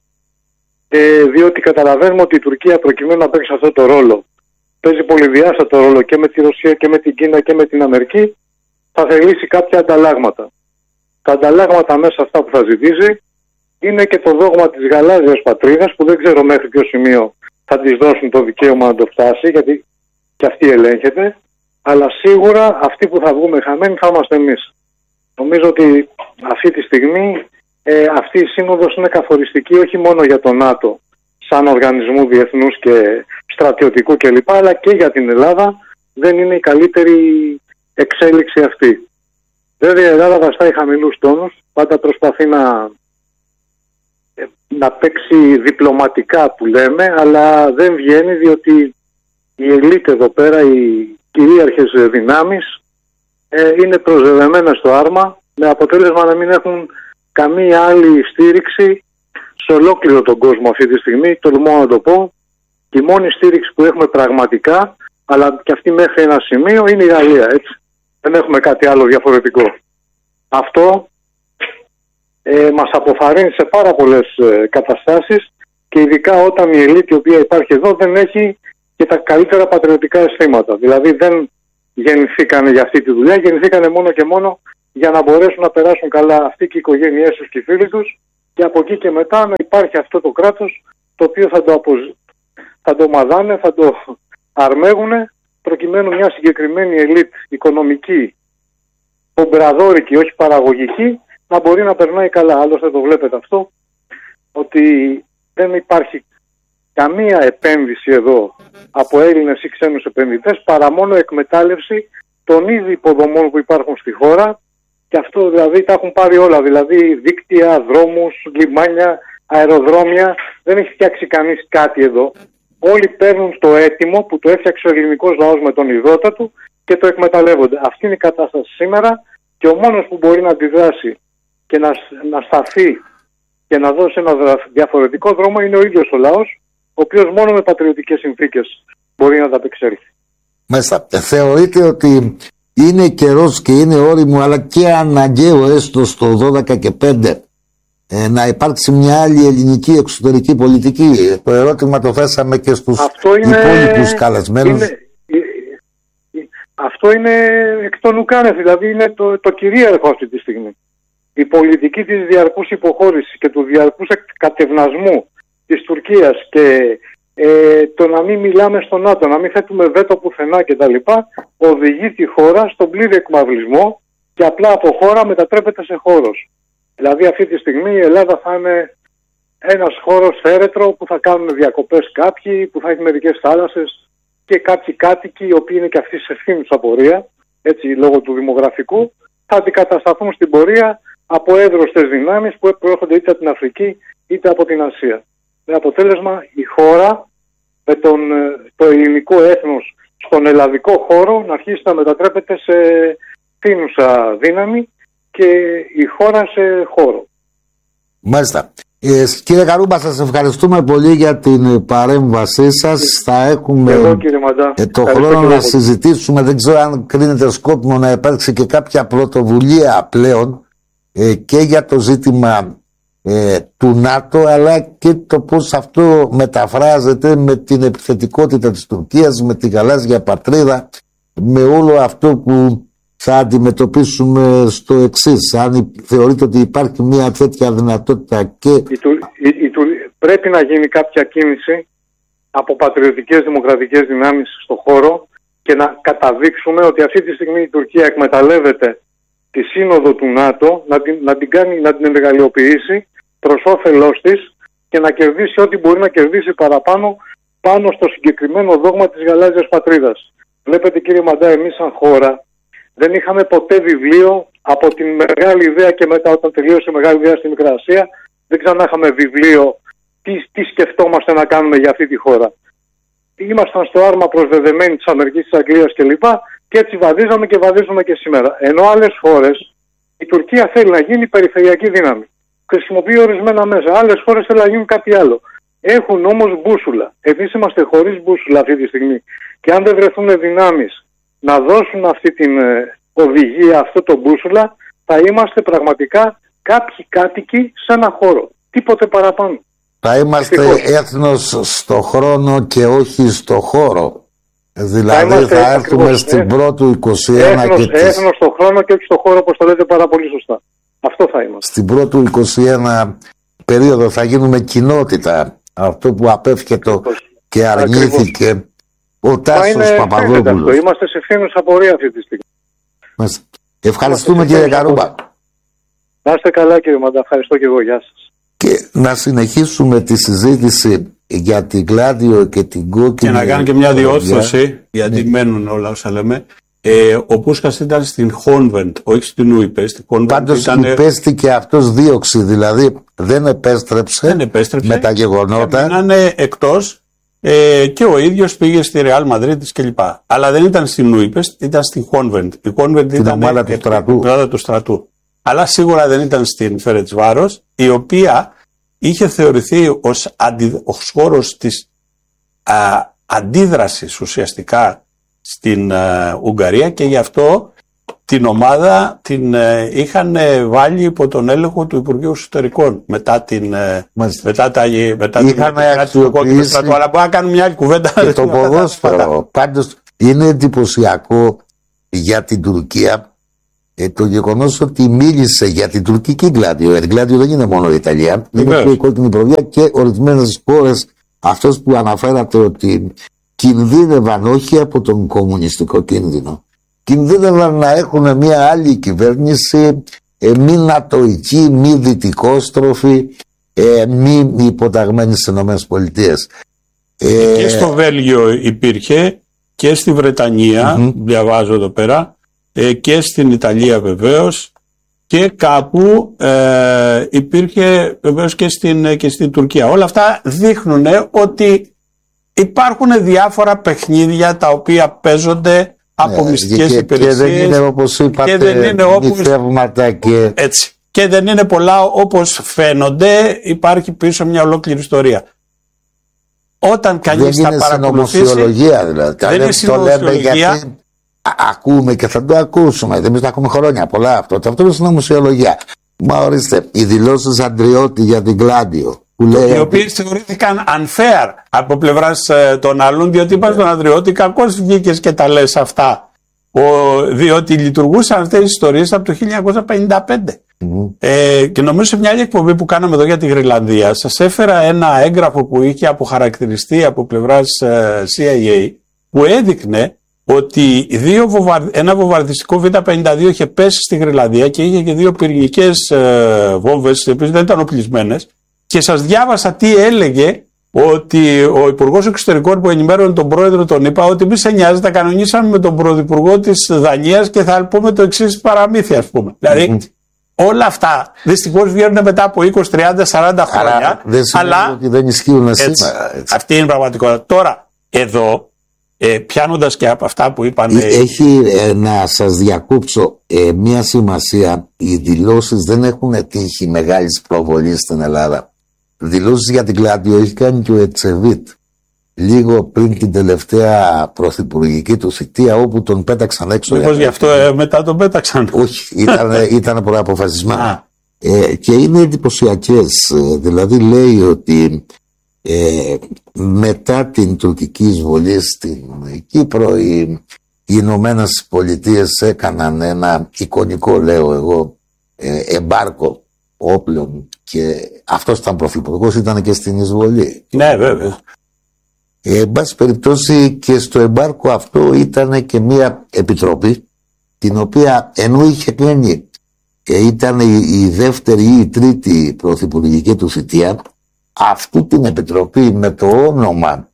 ε, διότι καταλαβαίνουμε ότι η Τουρκία προκειμένου να παίξει αυτό το ρόλο, παίζει πολυδιάστατο ρόλο και με τη Ρωσία και με την Κίνα και με την Αμερική, θα θελήσει κάποια ανταλλάγματα. Τα ανταλλάγματα μέσα αυτά που θα ζητήσει είναι και το δόγμα της γαλάζιας πατρίδας, που δεν ξέρω μέχρι ποιο σημείο θα της δώσουν το δικαίωμα να το φτάσει, γιατί και αυτή ελέγχεται, αλλά σίγουρα αυτοί που θα βγούμε χαμένοι θα είμαστε εμείς. Νομίζω ότι αυτή τη στιγμή ε, αυτή η σύνοδος είναι καθοριστική όχι μόνο για το ΝΑΤΟ σαν οργανισμού διεθνούς και στρατιωτικού κλπ, αλλά και για την Ελλάδα. Δεν είναι η καλύτερη εξέλιξη αυτή. Βέβαια η Ελλάδα βαστάει χαμηλούς τόνους, πάντα προσπαθεί να, να παίξει διπλωματικά που λέμε, αλλά δεν βγαίνει, διότι η ελίτ εδώ πέρα, οι κυρίαρχες δυνάμεις ε, είναι προσδεδεμένες στο άρμα, με αποτέλεσμα να μην έχουν καμία άλλη στήριξη σε ολόκληρο τον κόσμο αυτή τη στιγμή, τολμώ να το πω. Η μόνη στήριξη που έχουμε πραγματικά αλλά και αυτή μέχρι ένα σημείο είναι η Γαλλία, έτσι. Δεν έχουμε κάτι άλλο διαφορετικό. Αυτό ε, μας αποθαρρύνει σε πάρα πολλές ε, καταστάσεις και ειδικά όταν η ελίτ η οποία υπάρχει εδώ δεν έχει και τα καλύτερα πατριωτικά αισθήματα. Δηλαδή δεν γεννηθήκανε για αυτή τη δουλειά, γεννηθήκανε μόνο και μόνο για να μπορέσουν να περάσουν καλά αυτοί και οι οικογένειές τους και οι φίλοι τους και από εκεί και μετά να υπάρχει αυτό το κράτος το οποίο θα το, αποζ... θα το μαδάνε, θα το αρμέγουνε προκειμένου μια συγκεκριμένη ελίτ οικονομική, ομπραδόρικη, όχι παραγωγική, να μπορεί να περνάει καλά. Άλλωστε το βλέπετε αυτό, ότι δεν υπάρχει καμία επένδυση εδώ από Έλληνες ή ξένους επενδυτές παρά μόνο εκμετάλλευση των ήδη υποδομών που υπάρχουν στη χώρα και αυτό δηλαδή τα έχουν πάρει όλα, δηλαδή δίκτυα, δρόμους, λιμάνια, αεροδρόμια, δεν έχει φτιάξει κανείς κάτι εδώ. Όλοι παίρνουν το έτοιμο που το έφτιαξε ο ελληνικός λαός με τον ιδρώτα του και το εκμεταλλεύονται. Αυτή είναι η κατάσταση σήμερα και ο μόνος που μπορεί να αντιδράσει και να, να σταθεί και να δώσει ένα διαφορετικό δρόμο είναι ο ίδιος ο λαός, ο οποίος μόνο με πατριωτικές συνθήκες μπορεί να τα απεξέλθει. Μέσα. Θεωρείτε ότι είναι καιρός και είναι όριμο αλλά και αναγκαίο έστω στο δώδεκα και πέντε ε, να υπάρξει μια άλλη ελληνική εξωτερική πολιτική? Το ερώτημα το θέσαμε και στους υπόλοιπους καλεσμένους. Είναι, αυτό είναι εκ των ουκάνευ, δηλαδή είναι το, το κυρίαρχο αυτή τη στιγμή. Η πολιτική της διαρκούς υποχώρησης και του διαρκούς κατευνασμού της Τουρκίας και ε, το να μην μιλάμε στον ΝΑΤΟ, να μην θέτουμε βέτο πουθενά κτλ. Οδηγεί τη χώρα στον πλήρη εκμαυλισμό και απλά από χώρα μετατρέπεται σε χώρος. Δηλαδή αυτή τη στιγμή η Ελλάδα θα είναι ένας χώρος θέρετρο που θα κάνουν διακοπές κάποιοι, που θα έχει μερικές θάλασσες και κάποιοι κάτοικοι, οι οποίοι είναι και αυτοί σε ευθύνους απορία, έτσι λόγω του δημογραφικού, θα αντικατασταθούν στην πορεία από εύρωστες δυνάμεις που προέρχονται είτε από την Αφρική είτε από την Ασία. Με αποτέλεσμα η χώρα με τον, το ελληνικό έθνος στον ελλαδικό χώρο να αρχίσει να μετατρέπεται σε φθήνουσα δύναμη και η χώρα σε χώρο. Μάλιστα. Ε, κύριε Καρούμπα, σας ευχαριστούμε πολύ για την παρέμβασή σας. Θα έχουμε εγώ, κύριε Μαντά, ε, το χρόνο να συζητήσουμε. Δεν ξέρω αν κρίνεται σκόπιμο να υπάρξει και κάποια πρωτοβουλία πλέον ε, και για το ζήτημα ε, του ΝΑΤΟ, αλλά και το πώς αυτό μεταφράζεται με την επιθετικότητα της Τουρκίας, με τη γαλάζια πατρίδα, με όλο αυτό που θα αντιμετωπίσουμε στο εξής. Αν θεωρείτε ότι υπάρχει μια τέτοια δυνατότητα και... Η, η, η, πρέπει να γίνει κάποια κίνηση από πατριωτικές δημοκρατικές δυνάμεις στο χώρο και να καταδείξουμε ότι αυτή τη στιγμή η Τουρκία εκμεταλλεύεται τη σύνοδο του ΝΑΤΟ, να την, να την, κάνει, να την μεγαλειοποιήσει προς όφελός της και να κερδίσει ό,τι μπορεί να κερδίσει παραπάνω πάνω στο συγκεκριμένο δόγμα της γαλάζιας πατρίδας. Βλέπετε, κύριε Μαντά, εμείς σαν χώρα δεν είχαμε ποτέ βιβλίο από την μεγάλη ιδέα και μετά όταν τελείωσε η μεγάλη ιδέα στη Μικρά Ασία, δεν ξανά είχαμε βιβλίο τι, τι σκεφτόμαστε να κάνουμε για αυτή τη χώρα. Ήμασταν στο άρμα προσδεδεμένοι της Αμερικής, της Αγγλίας κλπ. Και έτσι βαδίζαμε και βαδίζουμε και σήμερα. Ενώ άλλες χώρες, η Τουρκία θέλει να γίνει περιφερειακή δύναμη. Χρησιμοποιεί ορισμένα μέσα. Άλλες χώρες θέλουν να γίνουν κάτι άλλο. Έχουν όμως μπούσουλα. Εμείς είμαστε χωρίς μπούσουλα αυτή τη στιγμή. Και αν δεν βρεθούν δυνάμεις να δώσουν αυτή την ε, οδηγία, αυτό το μπούσουλα, θα είμαστε πραγματικά κάποιοι κάτοικοι σε ένα χώρο. Τίποτε παραπάνω. Θα είμαστε Ευτυχώς. έθνος στο χρόνο και όχι στο χώρο. Δηλαδή θα, θα έρθουμε ακριβώς, στην πρώτου είκοσι ένα έθνος, και τις... έθνος στο χρόνο και όχι στο χώρο, όπως το λέτε πάρα πολύ σωστά. Αυτό θα είμαστε. Στην πρώτου είκοσι ένα περίοδο θα γίνουμε κοινότητα. Αυτό που απέφυγε και αρνήθηκε ακριβώς. Ο Τάσος Παπαδόπουλος. Είμαστε σε ευθύνους απορία αυτή τη στιγμή. Μάλιστα. Ευχαριστούμε, κύριε Καρούμπα. Να είστε καλά, κύριε Μαντά. Ευχαριστώ και εγώ. Γεια σας. Και να συνεχίσουμε τη συζήτηση για την Γκλάντιο και την Κόκκινη. Και να κάνω και μια διόρθωση, γιατί ναι. μένουν όλα όσα λέμε. Ε, ο Πούσκας ήταν στην Χόνβεντ, όχι στην Ουιπέστη. Πάντως ήταν... υπέστηκε αυτός δίωξη, δηλαδή δεν επέστρεψε, δεν επέστρεψε με τα γεγονότα. Έμειναν εκτός ε, και ο ίδιος πήγε στη Ρεάλ Μαδρίτης κλπ. Αλλά δεν ήταν στην Ουιπέστ, ήταν στην Χόνβεντ. Η Χόνβεντ ήταν η ομάδα του στρατού. του στρατού. Αλλά σίγουρα δεν ήταν στην Φερετσβάρος, η οποία είχε θεωρηθεί ως, αντι... ως χώρος της α, αντίδρασης ουσιαστικά στην ε, Ουγγαρία και γι' αυτό την ομάδα την ε, είχαν ε, βάλει υπό τον έλεγχο του Υπουργείου Εσωτερικών μετά την ε, μετά τα, μετά είχαν αξιοποιήσει, αλλά μπορούμε να κάνουμε μια άλλη κουβέντα και το ποδόσφαιρο. Πάντως είναι εντυπωσιακό για την Τουρκία ε, το γεγονός ότι μίλησε για την τουρκική Γκλάντιο. Η Γκλάντιο δεν είναι μόνο η Ιταλία, είναι και η κόκκινη προβιά και ορισμένες χώρες, αυτός που αναφέρατε ότι κινδύνευαν όχι από τον κομμουνιστικό κίνδυνο, κινδύνευαν να έχουν μια άλλη κυβέρνηση, ε, μη νατοική, μη δυτικόστροφη, ε, μη υποταγμένη στις ΗΠΑ. Ε, και στο Βέλγιο υπήρχε και στη Βρετανία, mm-hmm. διαβάζω εδώ πέρα, ε, και στην Ιταλία βεβαίως, και κάπου ε, υπήρχε βεβαίως και στην, και στην Τουρκία. Όλα αυτά δείχνουν ότι υπάρχουν διάφορα παιχνίδια τα οποία παίζονται από μυστικές και, υπηρεσίες. Και δεν είναι όπως είπατε, και δεν είναι όπως, και... Έτσι. Και δεν είναι πολλά όπως φαίνονται, υπάρχει πίσω μια ολόκληρη ιστορία. Όταν κανείς δεν θα παρακολουθήσει... Δεν είναι συνωμοσιολογία δηλαδή. Δεν είναι συνωμοσιολογία. Ακούμε και θα το ακούσουμε. Εμείς τα ακούμε χρόνια πολλά αυτό. Αυτό είναι συνωμοσιολογία. Μα ορίστε, οι δηλώσεις Αντριώτη για την Γκλάντιο. Οι οποίες θεωρήθηκαν unfair από πλευράς ε, των άλλων, διότι είπαν στον Ανδριώτη κακώς βγήκες και τα λες αυτά. Ο, διότι λειτουργούσαν αυτές τις ιστορίες από το χίλια εννιακόσια πενήντα πέντε. Mm. Ε, και νομίζω σε μια άλλη εκπομπή που κάναμε εδώ για τη Γροιλανδία, σας έφερα ένα έγγραφο που είχε αποχαρακτηριστεί από πλευράς ε, σι άι έι, που έδειχνε ότι δύο βοβαρ... ένα βομβαρδιστικό βι πενήντα δύο είχε πέσει στη Γροιλανδία και είχε και δύο πυρηνικές ε, βόμβες, οι οποίες δεν ήταν οπλισμένες. Και σας διάβασα τι έλεγε ότι ο Υπουργός Εξωτερικών που ενημέρωνε τον πρόεδρο τον είπα ότι μη σε νοιάζει, τα κανονίσαμε με τον πρωθυπουργό της Δανίας και θα πούμε το εξής παραμύθι, ας πούμε. Mm-hmm. Δηλαδή όλα αυτά δυστυχώς βγαίνουν μετά από είκοσι, τριάντα, σαράντα χρόνια. Δεν αλλά ότι δεν ισχύουν έτσι, σήμερα. Έτσι. Αυτή είναι η πραγματικότητα. Τώρα, εδώ, ε, πιάνοντας και από αυτά που είπαν... Έχει ε, να σας διακόψω ε, μια σημασία. Οι δηλώσεις δεν έχουν τύχει μεγάλης προβολής στην Ελλάδα. Δηλώσεις για την Γκλάντιο έχει κάνει και ο Ετσεβίτ λίγο πριν την τελευταία πρωθυπουργική του θητεία, όπου τον πέταξαν έξω. Μήπως γι' αυτό ε, μετά τον πέταξαν. Όχι, ήταν, ήταν προαποφασισμένο. ε, και είναι εντυπωσιακές. Δηλαδή λέει ότι ε, μετά την τουρκική εισβολή στην Κύπρο οι, οι Ηνωμένες Πολιτείες έκαναν ένα εικονικό, λέω εγώ, ε, εμπάρκο όπλων και αυτός ήταν πρωθυπουργός, ήταν και στην εισβολή. Ναι, βέβαια. Ε, εν πάση περιπτώσει και στο εμπάρκο αυτό ήταν και μια επιτροπή την οποία ενώ είχε κλείνει και ήταν η, η δεύτερη ή η τρίτη πρωθυπουργική του θητεία, αυτή την επιτροπή με το όνομα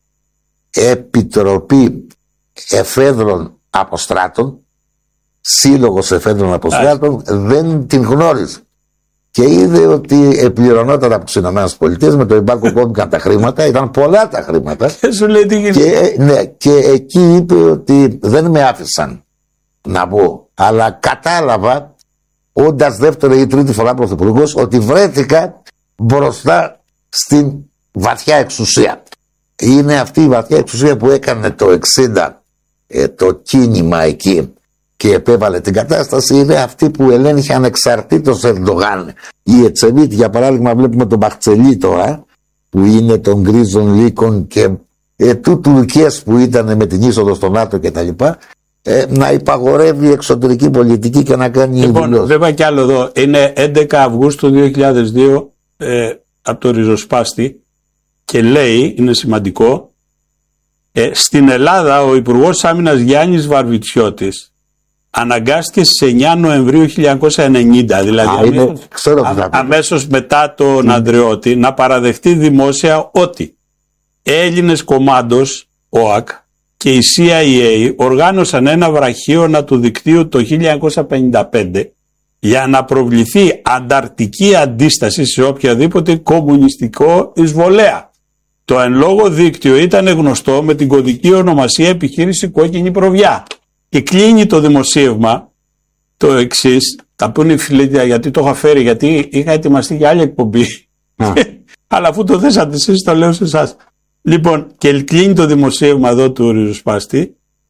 Επιτροπή Εφέδρων Αποστράτων, Σύλλογος Εφέδρων Αποστράτων, δεν την γνώριζε. Και είδε ότι επληρωνόταν από τις ΗΠΑ με το εμπάρκο κόμπηκαν τα χρήματα, ήταν πολλά τα χρήματα. Και σου λέει τι γίνεται. Και, ναι, και εκεί είπε ότι δεν με άφησαν να μπω. Αλλά κατάλαβα, όντας δεύτερη ή τρίτη φορά πρωθυπουργός, ότι βρέθηκα μπροστά στην βαθιά εξουσία. Είναι αυτή η βαθιά εξουσία που έκανε το εξήντα ε, το κίνημα εκεί και επέβαλε την κατάσταση, είναι αυτή που ελέγχει ανεξαρτήτως Ερντογάν. Η Ετσεβίτ, για παράδειγμα, βλέπουμε τον Μπαχτσελή τώρα, που είναι των γκρίζων λύκων και ε, του Τουρκίας που ήταν με την είσοδο στο ΝΑΤΟ κτλ. Ε, να υπαγορεύει εξωτερική πολιτική και να κάνει λοιπόν, δηλώσεις. Δεν πάει κι άλλο εδώ. Είναι έντεκα Αυγούστου δύο χιλιάδες δύο ε, από το ριζοσπάστη και λέει, είναι σημαντικό, ε, στην Ελλάδα ο Υπουργός Άμυνας Γιάννης Βαρβιτσιώτης αναγκάστηκε στις εννιά Νοεμβρίου χίλια εννιακόσια ενενήντα, δηλαδή Α, αμέσως, είναι, ξέρω, α, αμέσως μετά τον mm. Ανδριώτη, να παραδεχτεί δημόσια ότι Έλληνες κομμάντος, ΟΑΚ, και η σι άι έι οργάνωσαν ένα βραχίωνα του δικτύου το χίλια εννιακόσια πενήντα πέντε για να προβληθεί ανταρτική αντίσταση σε οποιαδήποτε κομμουνιστικό εισβολέα. Το εν λόγω δίκτυο ήταν γνωστό με την κωδική ονομασία επιχείρηση Κόκκινη Προβιά. Και κλείνει το δημοσίευμα το εξής, τα πούνε οι φίλοι, γιατί το είχα φέρει, γιατί είχα ετοιμαστεί για άλλη εκπομπή. Αλλά αφού το θέσατε εσείς, το λέω σε εσάς. Λοιπόν, και κλείνει το δημοσίευμα εδώ του ριζοσπάστη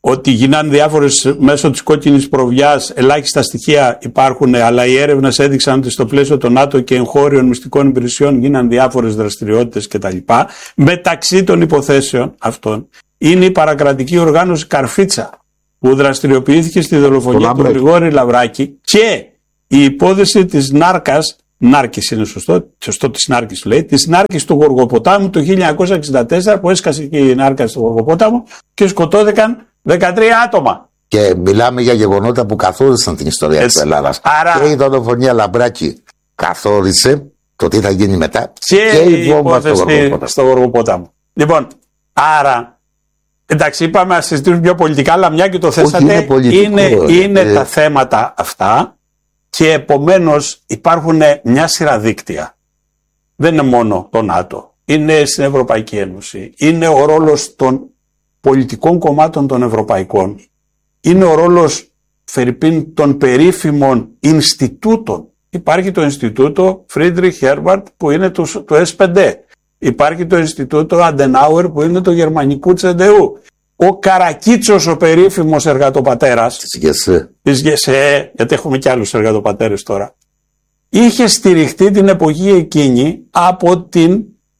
ότι γίνανε διάφορες μέσω της κόκκινης προβιάς, ελάχιστα στοιχεία υπάρχουν, αλλά οι έρευνες έδειξαν ότι στο πλαίσιο των ΝΑΤΟ και εγχώριων μυστικών υπηρεσιών γίνανε διάφορες δραστηριότητες κτλ. Μεταξύ των υποθέσεων αυτών είναι η παρακρατική οργάνωση Καρφίτσα, που δραστηριοποιήθηκε στη δολοφονία του Γρηγόρη Λαβράκη, και η υπόθεση της Νάρκας, Νάρκης είναι σωστό, σωστό της Νάρκης του λέει, της Νάρκης του Γοργοποτάμου το χίλια εννιακόσια εξήντα τέσσερα, που έσκασε και η Νάρκα του Γοργοπόταμου και σκοτώθηκαν δεκατρία άτομα. Και μιλάμε για γεγονότα που καθόρισαν την ιστορία της Ελλάδας. Άρα... Και η δολοφονία Λαμπράκη καθόρισε το τι θα γίνει μετά. Και, και η βόμβα στο Γοργοπόταμο. στο Γοργοπόταμο. Λοιπόν, άρα, εντάξει, είπαμε να συζητήσουμε πιο πολιτικά, αλλά μια και το θέσατε, είναι, πολιτικό, είναι, είναι ε... τα θέματα αυτά, και επομένως υπάρχουν μια σειρά δίκτυα. Δεν είναι μόνο το ΝΑΤΟ, είναι στην Ευρωπαϊκή Ένωση, είναι ο ρόλος των πολιτικών κομμάτων των ευρωπαϊκών, είναι ο ρόλος φερειπίν των περίφημων Ινστιτούτων. Υπάρχει το Ινστιτούτο Φρίντριχ Χέρμπαρτ που είναι του, του ες πέντε, υπάρχει το Ινστιτούτο Αντενάουερ που είναι του γερμανικού Τσεντεού, ο Καρακίτσος ο περίφημος εργατοπατέρας της ΓΕΣΕ, της ΓΕΣΕ, γιατί έχουμε και άλλους εργατοπατέρες τώρα, είχε στηριχτεί την εποχή εκείνη από την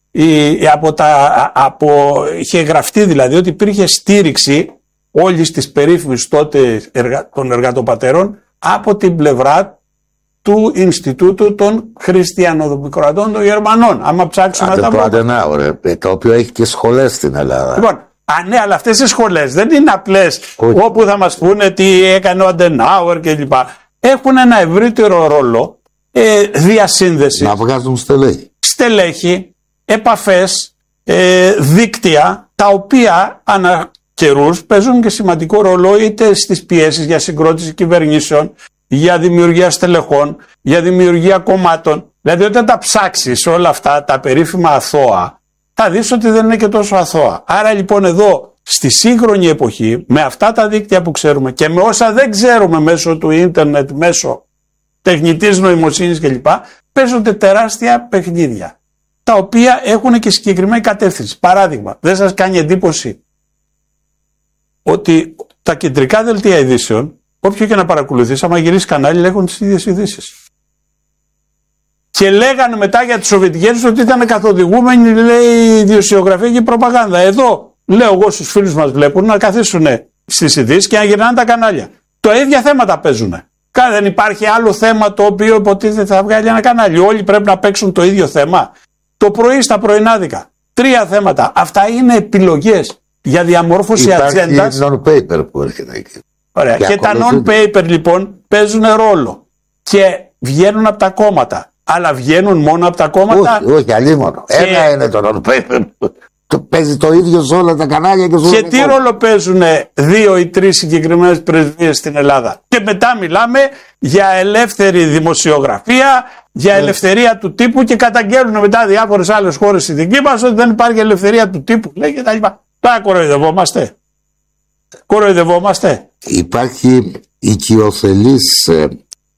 Από τα, από, είχε γραφτεί δηλαδή ότι υπήρχε στήριξη όλης της περίφημης τότε εργα, των εργατοπατέρων από την πλευρά του Ινστιτούτου των Χριστιανοδημοκρατών των Γερμανών. Άμα ψάξουμε Άντε τα το Αντενάουρ, το οποίο έχει και σχολές στην Ελλάδα. Λοιπόν, α, ναι, αλλά αυτές οι σχολές δεν είναι απλές όπου θα μας πούνε τι έκανε ο Αντενάουρ κλπ. Έχουν ένα ευρύτερο ρόλο ε, διασύνδεση. Να βγάζουν στελέχη. Στελέχη, επαφές, ε, δίκτυα, τα οποία ανά καιρούς παίζουν και σημαντικό ρόλο είτε στις πιέσεις για συγκρότηση κυβερνήσεων, για δημιουργία στελεχών, για δημιουργία κομμάτων. Δηλαδή όταν τα ψάξεις όλα αυτά τα περίφημα αθώα, θα δεις ότι δεν είναι και τόσο αθώα. Άρα λοιπόν εδώ στη σύγχρονη εποχή, με αυτά τα δίκτυα που ξέρουμε και με όσα δεν ξέρουμε μέσω του ίντερνετ, μέσω τεχνητής νοημοσύνης κλπ, παίζονται τεράστια παιχνίδια, τα οποία έχουν και συγκεκριμένη κατεύθυνση. Παράδειγμα, δεν σας κάνει εντύπωση ότι τα κεντρικά δελτία ειδήσεων, όποιο και να παρακολουθείς, άμα γυρίσει κανάλι, λέγουν τις ίδιες ειδήσεις. Και λέγανε μετά για τις Σοβιετικές ότι ήταν καθοδηγούμενοι, λέει, ιδιοσιογραφία και προπαγάνδα. Εδώ, λέω εγώ στους φίλους μας βλέπουν να καθίσουν στις ειδήσεις και να γυρνάνε τα κανάλια. Το ίδια θέματα παίζουν. Δεν υπάρχει άλλο θέμα το οποίο υποτίθεται θα βγάλει ένα κανάλι. Όλοι πρέπει να παίξουν το ίδιο θέμα. Το πρωί στα πρωινάδικα. Τρία θέματα. Αυτά είναι επιλογές για διαμόρφωση ατζέντας. Υπάρχει non-paper που έρχεται εκεί. Ωραία. Και, και τα non-paper λοιπόν παίζουν ρόλο. Και βγαίνουν από τα κόμματα. Αλλά βγαίνουν μόνο από τα κόμματα. Όχι, όχι, αλλήμωνο. Και... Ένα είναι το non-paper. Το παίζει το ίδιο σε όλα τα κανάλια και σε όλα Και τι ρόλο παίζουν δύο ή τρεις συγκεκριμένες πρεσβείες στην Ελλάδα. Και μετά μιλάμε για ελεύθερη δημοσιογραφία, για ελευθερία του τύπου και καταγγέλνουν μετά διάφορες άλλες χώρες στη δική μας ότι δεν υπάρχει ελευθερία του τύπου. Λέει και τα λοιπά. Τώρα κοροϊδευόμαστε. Κοροϊδευόμαστε. Υπάρχει οικειοθελής ε, ε,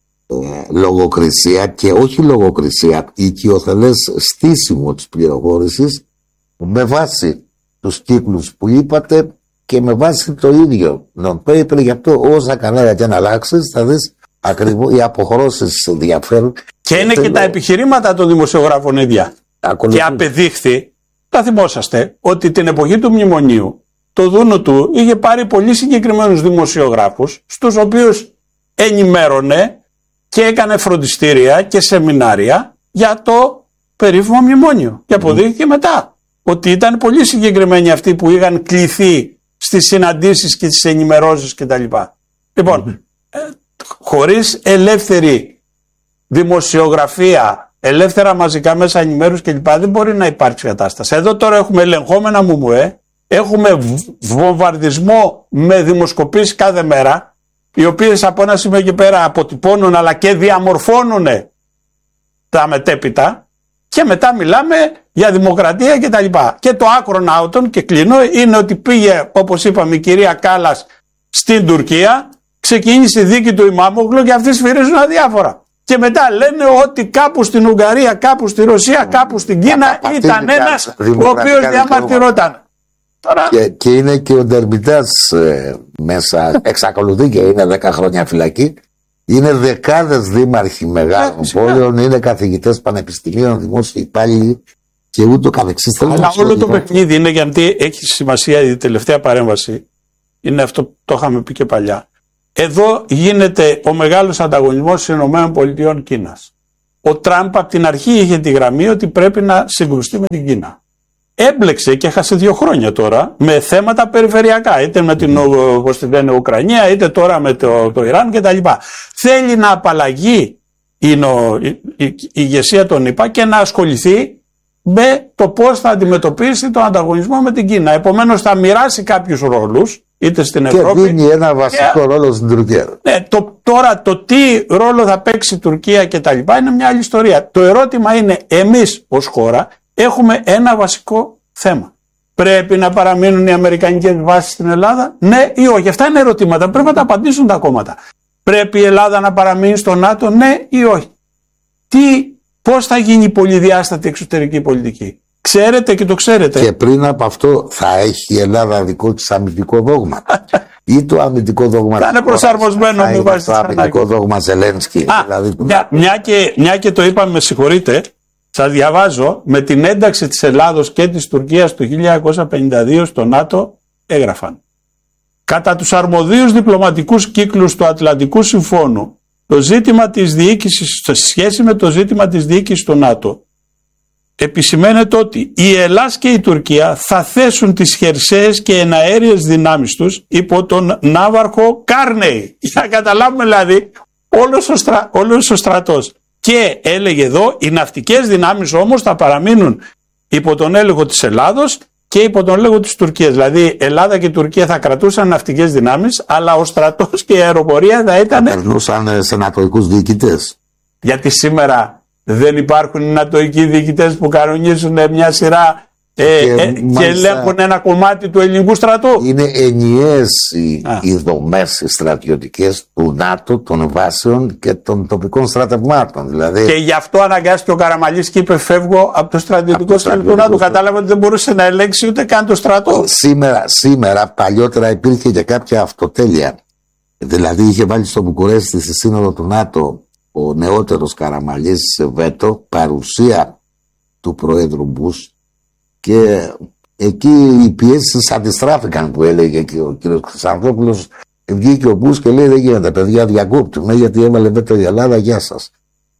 λογοκρισία και όχι λογοκρισία, οικειοθελές στήσιμο της πληροφόρησης με βάση τους κύκλους που είπατε και με βάση το ίδιο non-paper. Γι' αυτό όσα κανάλια και να αλλάξεις θα δεις ακριβώς οι αποχρώσεις διαφέρουν. Και είναι και, και τα επιχειρήματα των δημοσιογράφων ίδια. Ακολουθεί. Και απεδείχθη, θα θυμόσαστε, ότι την εποχή του μνημονίου το Δούνο του είχε πάρει πολύ συγκεκριμένους δημοσιογράφους, στους οποίους ενημέρωνε και έκανε φροντιστήρια και σεμινάρια για το περίφημο μνημόνιο. Και αποδείχθηκε mm. μετά ότι ήταν πολύ συγκεκριμένοι αυτοί που είχαν κληθεί στις συναντήσεις και στις ενημερώσεις κτλ. Λοιπόν, mm. ε, χωρίς ελεύθερη δημοσιογραφία, ελεύθερα μαζικά μέσα ενημέρωση κλπ. Δεν μπορεί να υπάρξει κατάσταση. Εδώ τώρα έχουμε ελεγχόμενα μουμουέ, έχουμε βομβαρδισμό με δημοσκοπήσεις κάθε μέρα, οι οποίες από ένα σημείο και πέρα αποτυπώνουν αλλά και διαμορφώνουν τα μετέπειτα. Και μετά μιλάμε για δημοκρατία και τα λοιπά. Και το άκρον άουτον, και κλείνω, είναι ότι πήγε, όπως είπαμε, η κυρία Κάλλας στην Τουρκία, ξεκίνησε η δίκη του Ιμάμογλου και αυτοί σφυρίζουν αδιάφορα. Και μετά λένε ότι κάπου στην Ουγγαρία, κάπου στη Ρωσία, κάπου στην Κίνα ήταν ένας ο οποίος διαμαρτυρόταν. Τώρα... Και, και είναι και ο Ντερμιτάς ε, μέσα, εξακολουθεί και είναι δέκα χρόνια φυλακή. Είναι δεκάδες δήμαρχοι μεγάλων πόλεων, είναι καθηγητές πανεπιστημίων, δημόσιοι υπάλληλοι και ούτω καθεξής. Αλλά όλο το παιχνίδι είναι, γιατί έχει σημασία η τελευταία παρέμβαση. Είναι αυτό που το είχαμε πει και παλιά. Εδώ γίνεται ο μεγάλος ανταγωνισμός στις ΗΠΑ Κίνας. Ο Τραμπ από την αρχή είχε τη γραμμή ότι πρέπει να συγκρουστεί με την Κίνα. Έμπλεξε και έχασε δύο χρόνια τώρα με θέματα περιφερειακά, είτε με την όπως τη λένε, Ουκρανία, είτε τώρα με το, το Ιράν κτλ. Θέλει να απαλλαγεί η, η, η, η ηγεσία των ΗΠΑ και να ασχοληθεί με το πώς θα αντιμετωπίσει τον ανταγωνισμό με την Κίνα. Επομένως θα μοιράσει κάποιους ρόλους, είτε στην και Ευρώπη. Και δίνει ένα βασικό και, ρόλο στην Τουρκία. Ναι, το, τώρα το τι ρόλο θα παίξει η Τουρκία και τα λοιπά είναι μια άλλη ιστορία. Το ερώτημα είναι, εμείς ως χώρα έχουμε ένα βασικό θέμα. Πρέπει να παραμείνουν οι αμερικανικές βάσεις στην Ελλάδα, ναι ή όχι? Αυτά είναι ερωτήματα, πρέπει να τα απαντήσουν τα κόμματα. Πρέπει η Ελλάδα να παραμείνει στο ΝΑΤΟ, ναι ή όχι? Τι, πώς θα γίνει η πολυδιάστατη εξωτερική πολιτική? Ξέρετε και το ξέρετε. Και πριν από αυτό θα έχει η Ελλάδα δικό της αμυντικό δόγμα. Ή το αμυντικό δόγμα θα είναι προσαρμοσμένο με βάση το αμυντικό δόγμα Ζελένσκι. Δηλαδή... Μια, μια, και, μια και το είπαμε, με συγχωρείτε, σας διαβάζω, με την ένταξη της Ελλάδος και της Τουρκίας το χίλια εννιακόσια πενήντα δύο στο ΝΑΤΟ έγραφαν: κατά τους αρμοδίους διπλωματικούς κύκλους του Ατλαντικού Συμφώνου, το ζήτημα της διοίκησης, σε σχέση με το ζήτημα της διοίκησης του ΝΑΤΟ, επισημαίνεται ότι η Ελλάδα και η Τουρκία θα θέσουν τις χερσαίες και εναέριες δυνάμεις τους υπό τον ναύαρχο Κάρνεϊ. Για να καταλάβουμε δηλαδή όλος ο, στρα, όλος ο στρατός. Και έλεγε εδώ, οι ναυτικές δυνάμεις όμως θα παραμείνουν υπό τον έλεγχο της Ελλάδος και υπό τον έλεγχο της Τουρκίας. Δηλαδή Ελλάδα και η Τουρκία θα κρατούσαν ναυτικές δυνάμεις, αλλά ο στρατός και η αεροπορία θα ήταν... Θα περνούσαν σε νατοικούς διοικητές. Γιατί σήμερα δεν υπάρχουν οι νατοικοί διοικητές που κανονίζουν μια σειρά ε, και, ε, και ελέγχουν ένα κομμάτι του ελληνικού στρατού. Είναι ενιαίες οι, οι δομές στρατιωτικές του ΝΑΤΟ, των βάσεων και των τοπικών στρατευμάτων. Δηλαδή... Και γι' αυτό αναγκάστηκε ο Καραμαλής και είπε: φεύγω από το στρατιωτικό στρατό του ΝΑΤΟ. Κατάλαβε ότι δεν μπορούσε να ελέγξει ούτε καν το στρατό. Σήμερα, σήμερα, παλιότερα υπήρχε και κάποια αυτοτέλεια. Δηλαδή είχε βάλει στο Βουκουρέστι στη σύνοδο του ΝΑΤΟ ο νεότερος Καραμαλής βέτο, παρουσία του Προέδρου Μπούς, και εκεί οι πιέσεις αντιστράφηκαν, που έλεγε και ο κ. Χρυσανθόπουλος. Βγήκε ο Μπούς και λέει: δεν γίνεται παιδιά, διακόπτουμε, γιατί έβαλε βέτο η Ελλάδα, γεια σας.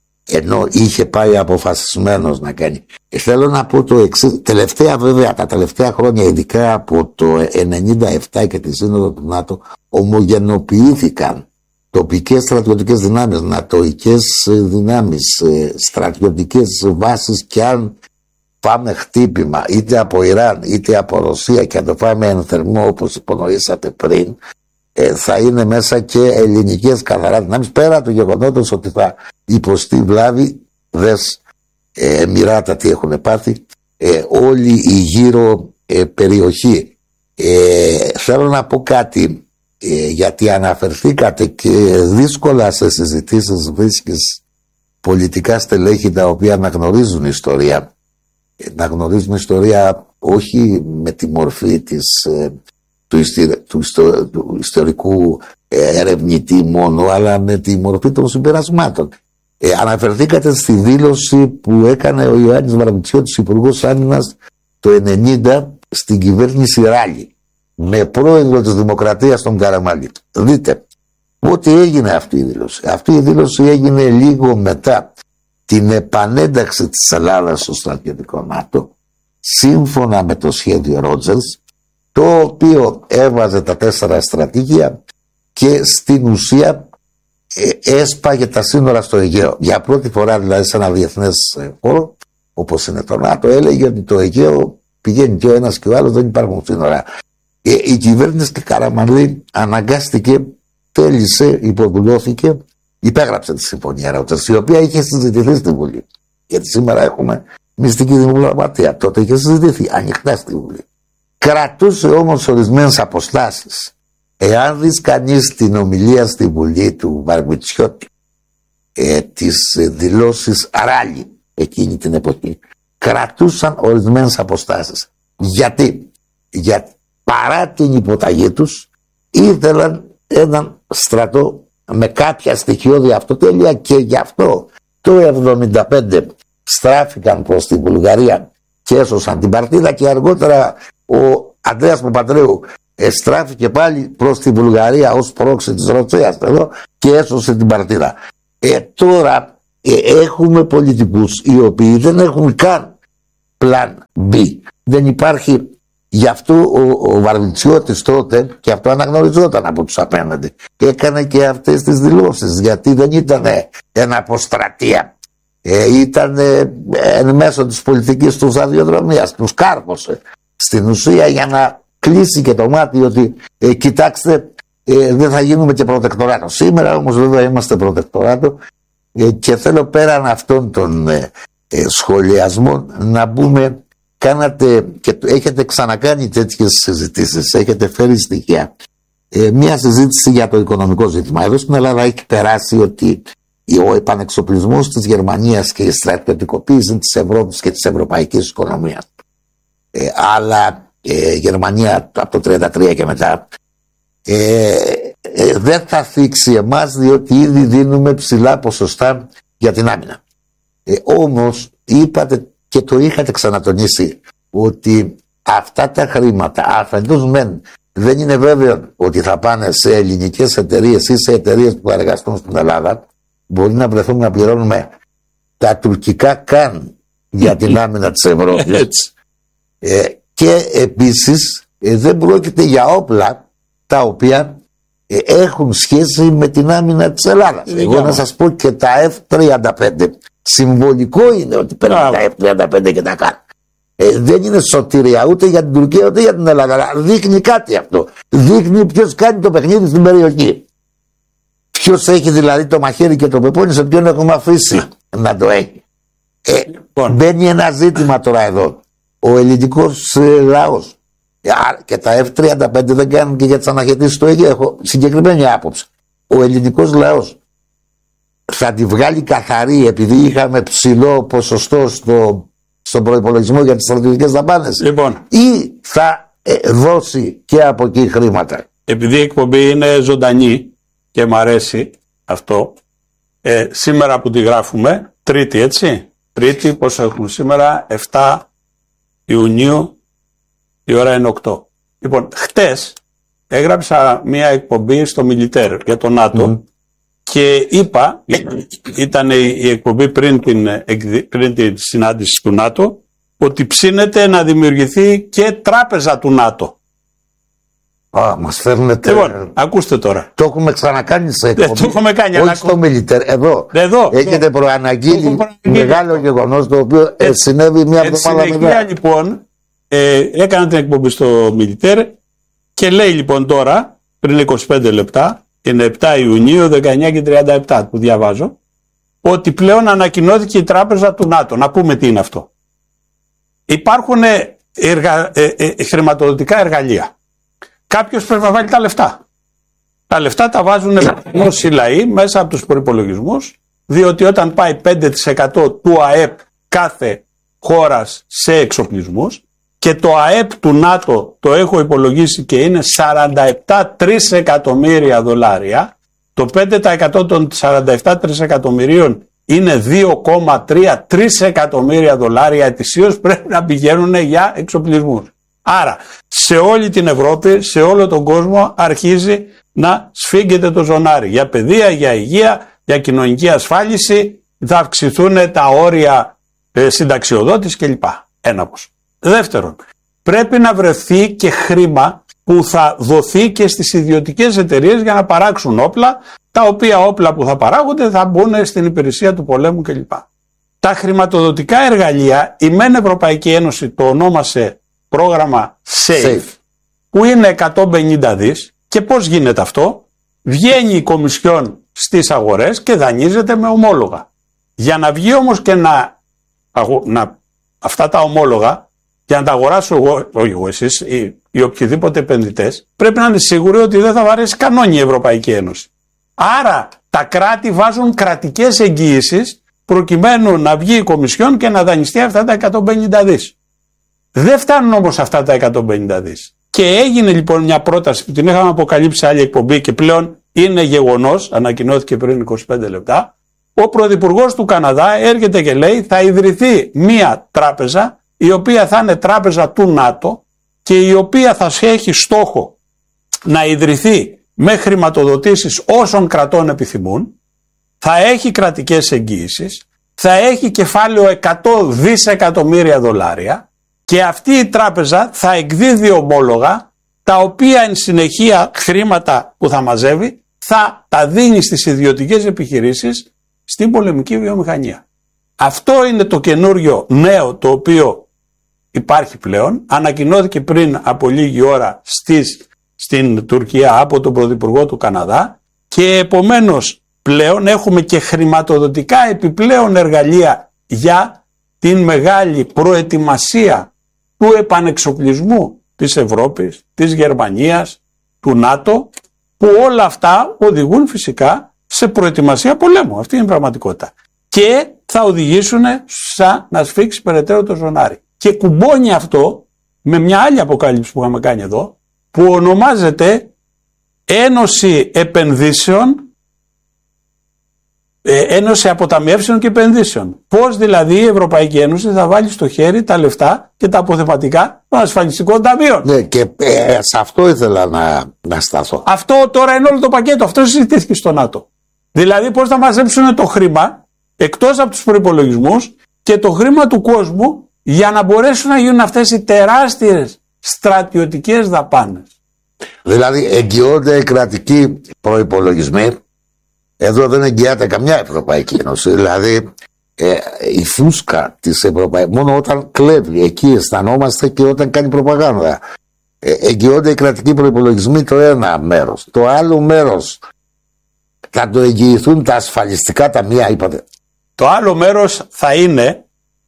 Ενώ είχε πάει αποφασισμένος να κάνει. Και θέλω να πω το εξής, τελευταία βέβαια, τα τελευταία χρόνια, ειδικά από το ενενήντα επτά και τη σύνοδο του ΝΑΤΟ, ομογενοποιήθηκαν τοπικές στρατιωτικές δυνάμεις, νατοικές δυνάμεις, στρατιωτικές βάσεις, και αν πάμε χτύπημα είτε από Ιράν είτε από Ρωσία και αν το πάμε εν θερμό όπως υπονοήσατε πριν, ε, θα είναι μέσα και ελληνικές καθαρά δυνάμεις, πέρα του γεγονότος ότι θα υποστεί βλάβη, δες ε, Εμιράτα τι έχουν πάθει, ε, όλη η γύρω ε, περιοχή. Ε, θέλω να πω κάτι, ε, γιατί αναφερθήκατε και δύσκολα σε συζητήσεις βρίσκεις πολιτικά στελέχη τα οποία αναγνωρίζουν ιστορία. Να γνωρίζουν ιστορία όχι με τη μορφή της, του, ιστη, του, ιστο, του ιστορικού ερευνητή μόνο, αλλά με τη μορφή των συμπερασμάτων. Ε, αναφερθήκατε στη δήλωση που έκανε ο Ιωάννης Βαρβιτσιώτης, Υπουργός Άμυνας, το ενενήντα στην κυβέρνηση Ράλη, με πρόεδρο της Δημοκρατίας τον Καραμαλή. Δείτε ότι έγινε αυτή η δήλωση. Αυτή η δήλωση έγινε λίγο μετά την επανένταξη της Ελλάδας στο στρατιωτικό ΝΑΤΟ, σύμφωνα με το σχέδιο Ρότζερς, το οποίο έβαζε τα τέσσερα στρατηγία και στην ουσία ε, έσπαγε τα σύνορα στο Αιγαίο. Για πρώτη φορά δηλαδή σε ένα διεθνές χώρο όπως είναι το ΝΑΤΟ, έλεγε ότι το Αιγαίο πηγαίνει και ο ένας και ο άλλος, δεν υπάρχουν σύνορα. Ε, η κυβέρνηση του Καραμαλή αναγκάστηκε, τέλεισε, υποδουλώθηκε, υπέγραψε τη συμφωνία Ρότζερς, η οποία είχε συζητηθεί στη Βουλή. Γιατί σήμερα έχουμε μυστική διπλωματία. Τότε είχε συζητηθεί ανοιχτά στη Βουλή. Κρατούσε όμως ορισμένες αποστάσεις. Εάν δεις κανείς την ομιλία στη Βουλή του Βαρβιτσιώτη, ε, τις δηλώσεις Ράλη εκείνη την εποχή, κρατούσαν ορισμένες αποστάσεις. Γιατί? Για παρά την υποταγή τους, ήθελαν έναν στρατό με κάποια στοιχειώδη αυτοτέλεια, και γι' αυτό το εβδομήντα πέντε στράφηκαν προς τη Βουλγαρία και έσωσαν την παρτίδα, και αργότερα ο Ανδρέας Παπανδρέου στράφηκε πάλι προς τη Βουλγαρία ως πρόξη της Ροτσέας εδώ και έσωσε την παρτίδα. Ε, τώρα ε, έχουμε πολιτικούς οι οποίοι δεν έχουν καν πλάν B. Δεν υπάρχει. Γι' αυτό ο, ο Βαρβιτσιώτης τότε, και αυτό αναγνωριζόταν από τους απέναντι, έκανε και αυτές τις δηλώσεις, γιατί δεν ήταν ένα αποστρατεία. Ε, ήταν ε, εν μέσω της πολιτικής του σταδιοδρομίας, τους κάρπωσε στην ουσία για να κλείσει και το μάτι ότι ε, κοιτάξτε, ε, δεν θα γίνουμε και προτεκτοράτο. Σήμερα όμως βέβαια είμαστε προτεκτοράτο, ε, και θέλω πέραν αυτών των ε, ε, σχολιασμών να μπούμε. Κάνατε και έχετε ξανακάνει τέτοιες συζητήσεις, έχετε φέρει στοιχεία. Ε, μία συζήτηση για το οικονομικό ζήτημα. Εδώ στην Ελλάδα έχει περάσει ότι ο επανεξοπλισμός της Γερμανίας και η στρατιωτικοποίηση της Ευρώπης και της ευρωπαϊκής οικονομίας. Ε, αλλά ε, Γερμανία από το τριάντα τρία και μετά ε, ε, δεν θα θίξει εμάς, διότι ήδη δίνουμε ψηλά ποσοστά για την άμυνα. Ε, όμως είπατε και το είχατε ξανατονίσει ότι αυτά τα χρήματα αφεντός μεν δεν είναι βέβαιο ότι θα πάνε σε ελληνικές εταιρείες ή σε εταιρείες που θα εργαστούν στην Ελλάδα. Μπορεί να βρεθούμε να πληρώνουμε τα τουρκικά καν για την άμυνα της Ευρώπης. ε, και επίσης ε, δεν πρόκειται για όπλα τα οποία ε, έχουν σχέση με την άμυνα της Ελλάδας. Εγώ να σας πω και τα εφ τριάντα πέντε συμβολικό είναι ότι παίρνουν τα εφ τριάντα πέντε και τα κάνουν. Ε, δεν είναι σωτηρία ούτε για την Τουρκία ούτε για την Ελλάδα, αλλά δείχνει κάτι αυτό. Δείχνει ποιος κάνει το παιχνίδι στην περιοχή. Ποιος έχει δηλαδή το μαχαίρι και το πεπόνι, σε ποιον έχουμε αφήσει να το έχει. Ε, λοιπόν. Μπαίνει ένα ζήτημα τώρα εδώ. Ο ελληνικός ε, λαός ε, και τα εφ τριάντα πέντε δεν κάνουν και για τις αναχαιτήσεις του Αιγαίου. Έχω συγκεκριμένη άποψη. Ο ελληνικός λαός θα τη βγάλει καθαρή επειδή είχαμε ψηλό ποσοστό στο, στον προϋπολογισμό για τις στρατιωτικές δαπάνες, λοιπόν, ή θα ε, δώσει και από εκεί χρήματα? Επειδή η εκπομπή είναι ζωντανή και μ' αρέσει αυτό, ε, σήμερα που τη γράφουμε, Τρίτη, έτσι, Τρίτη, πόσο έχουμε σήμερα, εφτά Ιουνίου, η ώρα είναι οκτώ. Λοιπόν, χτες έγραψα μια εκπομπή στο Μιλιτέρ για το ΝΑΤΟ, mm. και είπα, ήταν η εκπομπή πριν την, πριν την συνάντηση του ΝΑΤΟ, ότι ψήνεται να δημιουργηθεί και τράπεζα του ΝΑΤΟ. Α, μας φέρνετε. Λοιπόν, ακούστε τώρα. Το έχουμε ξανακάνει σε εκπομπή. Δεν το έχουμε κάνει. Όχι στο Μιλιτέρ, εδώ. εδώ Έχετε εδώ. προαναγγείλει μεγάλο γεγονός, το οποίο ε, συνέβη μια εβδομάδα μετά. Συνεχεία λοιπόν, ε, έκανα την εκπομπή στο Μιλιτέρ και λέει λοιπόν τώρα, πριν είκοσι πέντε λεπτά, είναι επτά Ιουνίου, δεκαεννιά και τριάντα επτά που διαβάζω, ότι πλέον ανακοινώθηκε η τράπεζα του ΝΑΤΟ. Να πούμε τι είναι αυτό. Υπάρχουν εργα, ε, ε, χρηματοδοτικά εργαλεία. Κάποιος πρέπει να βάλει τα λεφτά. Τα λεφτά τα βάζουν οι λαοί μέσα από τους προϋπολογισμούς, διότι όταν πάει πέντε τοις εκατό του ΑΕΠ κάθε χώρας σε εξοπλισμούς, και το ΑΕΠ του ΝΑΤΟ το έχω υπολογίσει και είναι σαράντα επτά τρισεκατομμύρια δολάρια, το πέντε τοις εκατό των σαράντα επτά τρισεκατομμυρίων είναι δύο κόμμα τρία τρισεκατομμύρια δολάρια ετησίως, πρέπει να πηγαίνουν για εξοπλισμούς. Άρα σε όλη την Ευρώπη, σε όλο τον κόσμο αρχίζει να σφίγγεται το ζωνάρι. Για παιδεία, για υγεία, για κοινωνική ασφάλιση, θα αυξηθούν τα όρια ε, συνταξιοδότης κλπ. Ένα πως. Δεύτερον, πρέπει να βρεθεί και χρήμα που θα δοθεί και στις ιδιωτικές εταιρείες για να παράξουν όπλα, τα οποία όπλα που θα παράγονται θα μπουν στην υπηρεσία του πολέμου κλπ. Τα χρηματοδοτικά εργαλεία, η ΜΕΝ Ευρωπαϊκή Ένωση το ονόμασε πρόγραμμα SAFE, Safe. που είναι εκατόν πενήντα δις, και πώς γίνεται αυτό? Βγαίνει η Κομισιόν στις αγορές και δανείζεται με ομόλογα. Για να βγει όμως και να, να αυτά τα ομόλογα, για να τα αγοράσω εγώ, όχι εγώ εσείς, ή, ή οποιοδήποτε επενδυτές, πρέπει να είναι σίγουροι ότι δεν θα βαρέσει κανόνι η Ευρωπαϊκή Ένωση. Άρα τα κράτη βάζουν κρατικές εγγύησεις προκειμένου να βγει η Κομισιόν και να δανειστεί αυτά τα εκατόν πενήντα δις. Δεν φτάνουν όμως αυτά τα εκατόν πενήντα δις. Και έγινε λοιπόν μια πρόταση που την είχαμε αποκαλύψει σε άλλη εκπομπή και πλέον είναι γεγονός, ανακοινώθηκε πριν είκοσι πέντε λεπτά. Ο Πρωθυπουργός του Καναδά έρχεται και λέει θα ιδρυθεί μια τράπεζα η οποία θα είναι τράπεζα του ΝΑΤΟ και η οποία θα έχει στόχο να ιδρυθεί με χρηματοδοτήσεις όσων κρατών επιθυμούν, θα έχει κρατικές εγγύησεις, θα έχει κεφάλαιο εκατό δισεκατομμύρια δολάρια και αυτή η τράπεζα θα εκδίδει ομόλογα τα οποία εν συνεχεία χρήματα που θα μαζεύει θα τα δίνει στις ιδιωτικές επιχειρήσεις στην πολεμική βιομηχανία. Αυτό είναι το καινούριο νέο το οποίο υπάρχει πλέον. Ανακοινώθηκε πριν από λίγη ώρα στις, στην Τουρκία από τον Πρωθυπουργό του Καναδά και επομένως πλέον έχουμε και χρηματοδοτικά επιπλέον εργαλεία για την μεγάλη προετοιμασία του επανεξοπλισμού της Ευρώπης, της Γερμανίας, του ΝΑΤΟ, που όλα αυτά οδηγούν φυσικά σε προετοιμασία πολέμου. Αυτή είναι η πραγματικότητα. Και θα οδηγήσουν σαν να σφίξει περαιτέρω το ζωνάρι. Και κουμπώνει αυτό με μια άλλη αποκάλυψη που είχαμε κάνει εδώ, που ονομάζεται Ένωση Επενδύσεων, Ένωση Αποταμιεύσεων και Επενδύσεων. Πώς δηλαδή η Ευρωπαϊκή Ένωση θα βάλει στο χέρι τα λεφτά και τα αποθεματικά των ασφαλιστικών ταμείων. Ναι, και ε, σε αυτό ήθελα να, να σταθώ. Αυτό τώρα είναι όλο το πακέτο. Αυτό συζητήθηκε στο ΝΑΤΟ. Δηλαδή πώς θα μαζέψουν το χρήμα εκτός από τους προϋπολογισμούς και το χρήμα του κόσμου για να μπορέσουν να γίνουν αυτές οι τεράστιες στρατιωτικές δαπάνες. Δηλαδή εγγυώνται οι κρατικοί προϋπολογισμοί. Εδώ δεν εγγυάται καμιά Ευρωπαϊκή Ένωση. Δηλαδή ε, η φούσκα της Ευρωπαϊκής, μόνο όταν κλέβει, εκεί αισθανόμαστε και όταν κάνει προπαγάνδα. Ε, εγγυώνται οι κρατικοί προϋπολογισμοί το ένα μέρος. Το άλλο μέρος θα το εγγυηθούν τα ασφαλιστικά ταμεία, είπατε. Το άλλο μέρος θα είναι,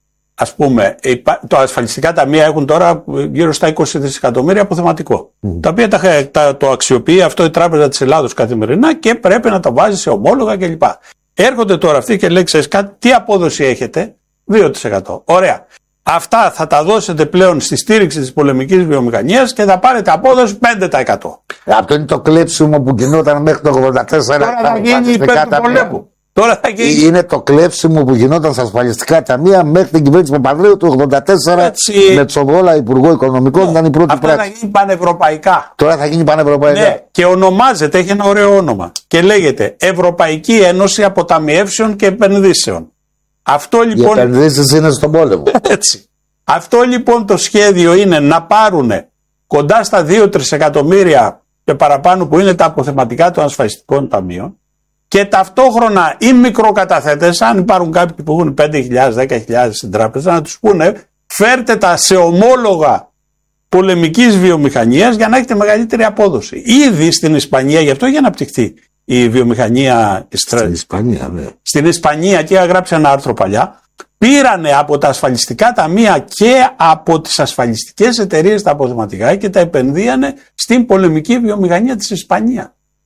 ας πούμε, τα ασφαλιστικά ταμεία έχουν τώρα γύρω στα είκοσι δισεκατομμύρια αποθεματικό. Mm. Τα οποία τα, τα, το αξιοποιεί αυτό η Τράπεζα της Ελλάδος καθημερινά και πρέπει να τα βάζει σε ομόλογα κλπ. Έρχονται τώρα αυτοί και λέει, ξέρεις κάτι, τι απόδοση έχετε, δύο τοις εκατό. Ωραία. Αυτά θα τα δώσετε πλέον στη στήριξη της πολεμικής βιομηχανίας και θα πάρετε απόδοση πέντε τοις εκατό. Αυτό είναι το κλέψιμο που γινόταν μέχρι το ογδόντα τέσσερα. Τώρα θα γίνει υπέρ του πολέμου. Τώρα θα γίνει... Είναι το κλέψιμο που γινόταν στα ασφαλιστικά ταμεία μέχρι την κυβέρνηση Παπανδρέου του ογδόντα τέσσερα. Έτσι... Με Τσοβόλα, Υπουργό Οικονομικών, ναι. Ήταν η πρώτη Αυτά πράξη. θα γίνει πανευρωπαϊκά. Τώρα θα γίνει πανευρωπαϊκά. Ναι, και ονομάζεται, έχει ένα ωραίο όνομα. Και λέγεται Ευρωπαϊκή Ένωση Αποταμιεύσεων και Επενδύσεων. Αυτό λοιπόν. Οι επενδύσεις είναι στον πόλεμο. Έτσι. Αυτό λοιπόν το σχέδιο είναι να πάρουν κοντά στα δύο τρισεκατομμύρια και παραπάνω που είναι τα αποθεματικά των ασφαλιστικών ταμείων. Και ταυτόχρονα οι μικροκαταθέτες, αν υπάρχουν κάποιοι που έχουν πέντε χιλιάδες, δέκα χιλιάδες στην τράπεζα, να τους πούνε φέρτε τα σε ομόλογα πολεμικής βιομηχανίας για να έχετε μεγαλύτερη απόδοση. Ήδη στην Ισπανία, γι' αυτό έχει αναπτυχθεί η βιομηχανία στην Ισπανία, ναι. Στην Ισπανία, και είχα γράψει ένα άρθρο παλιά, πήρανε από τα ασφαλιστικά ταμεία και από τις ασφαλιστικές εταιρείες τα αποθεματικά και τα επενδύανε στην πολεμική βιομηχανία της Ισπανίας.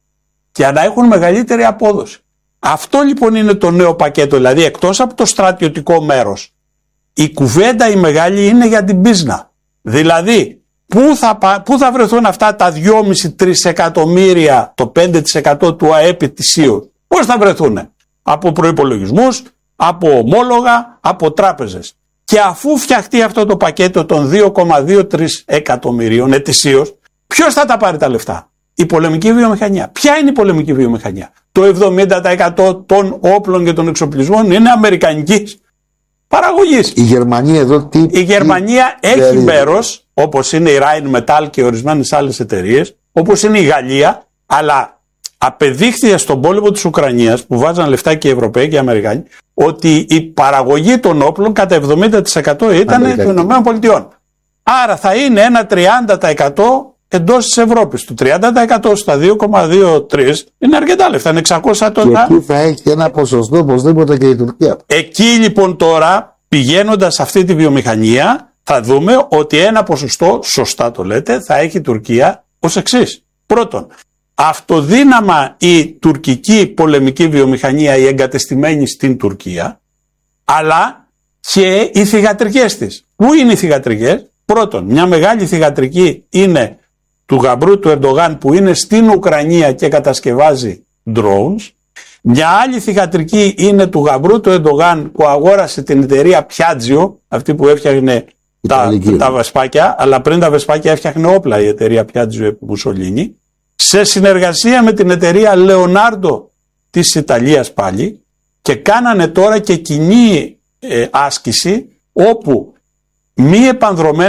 Για να έχουν μεγαλύτερη απόδοση. Αυτό λοιπόν είναι το νέο πακέτο. Δηλαδή εκτός από το στρατιωτικό μέρος, η κουβέντα η μεγάλη είναι για την πίσνα. Δηλαδή πού θα, πού θα βρεθούν αυτά τα δυόμισι τρισεκατομμύρια, το πέντε τοις εκατό του ΑΕΠ ετησίως. Πώς θα βρεθούν? Από προϋπολογισμούς, από ομόλογα, από τράπεζες. Και αφού φτιαχτεί αυτό το πακέτο των δύο κόμμα δύο τρία εκατομμυρίων ετησίως, ποιος θα τα πάρει τα λεφτά? Η πολεμική βιομηχανία. Ποια είναι η πολεμική βιομηχανία? Το εβδομήντα τοις εκατό των όπλων και των εξοπλισμών είναι αμερικανικής παραγωγής. Η Γερμανία εδώ τι... Η Γερμανία τι... έχει μέρος, όπως είναι η Rheinmetall και ορισμένες άλλες εταιρείες, όπως είναι η Γαλλία, αλλά απεδείχθηκε στον πόλεμο της Ουκρανίας, που βάζαν λεφτά και οι Ευρωπαίοι και οι Αμερικάνοι, ότι η παραγωγή των όπλων κατά εβδομήντα τοις εκατό ήταν των ΗΠΑ. Άρα θα είναι ένα τριάντα τοις εκατό εντός της Ευρώπης. Του τριάντα τοις εκατό στα δύο κόμμα δύο τρία είναι αρκετά λεφτά, είναι εξακόσια τόνα. Και εκεί θα έχει ένα ποσοστό οπωσδήποτε και η Τουρκία. Εκεί λοιπόν τώρα, πηγαίνοντας σε αυτή τη βιομηχανία, θα δούμε ότι ένα ποσοστό, σωστά το λέτε, θα έχει η Τουρκία ως εξής. Πρώτον, αυτοδύναμα η τουρκική πολεμική βιομηχανία, η εγκατεστημένη στην Τουρκία, αλλά και οι θυγατρικές της. Πού είναι οι θυγατρικές? Πρώτον, μια μεγάλη θυγατρική είναι του γαμπρού του Ερντογάν που είναι στην Ουκρανία και κατασκευάζει drones. Μια άλλη θυγατρική είναι του γαμπρού του Ερντογάν που αγόρασε την εταιρεία Piaggio, αυτή που έφτιαχνε τα, τα βεσπάκια, αλλά πριν τα βεσπάκια έφτιαχνε όπλα η εταιρεία Piaggio επί Μουσολίνη, σε συνεργασία με την εταιρεία Leonardo της Ιταλίας πάλι, και κάνανε τώρα και κοινή ε, άσκηση όπου μη επανδρομένοι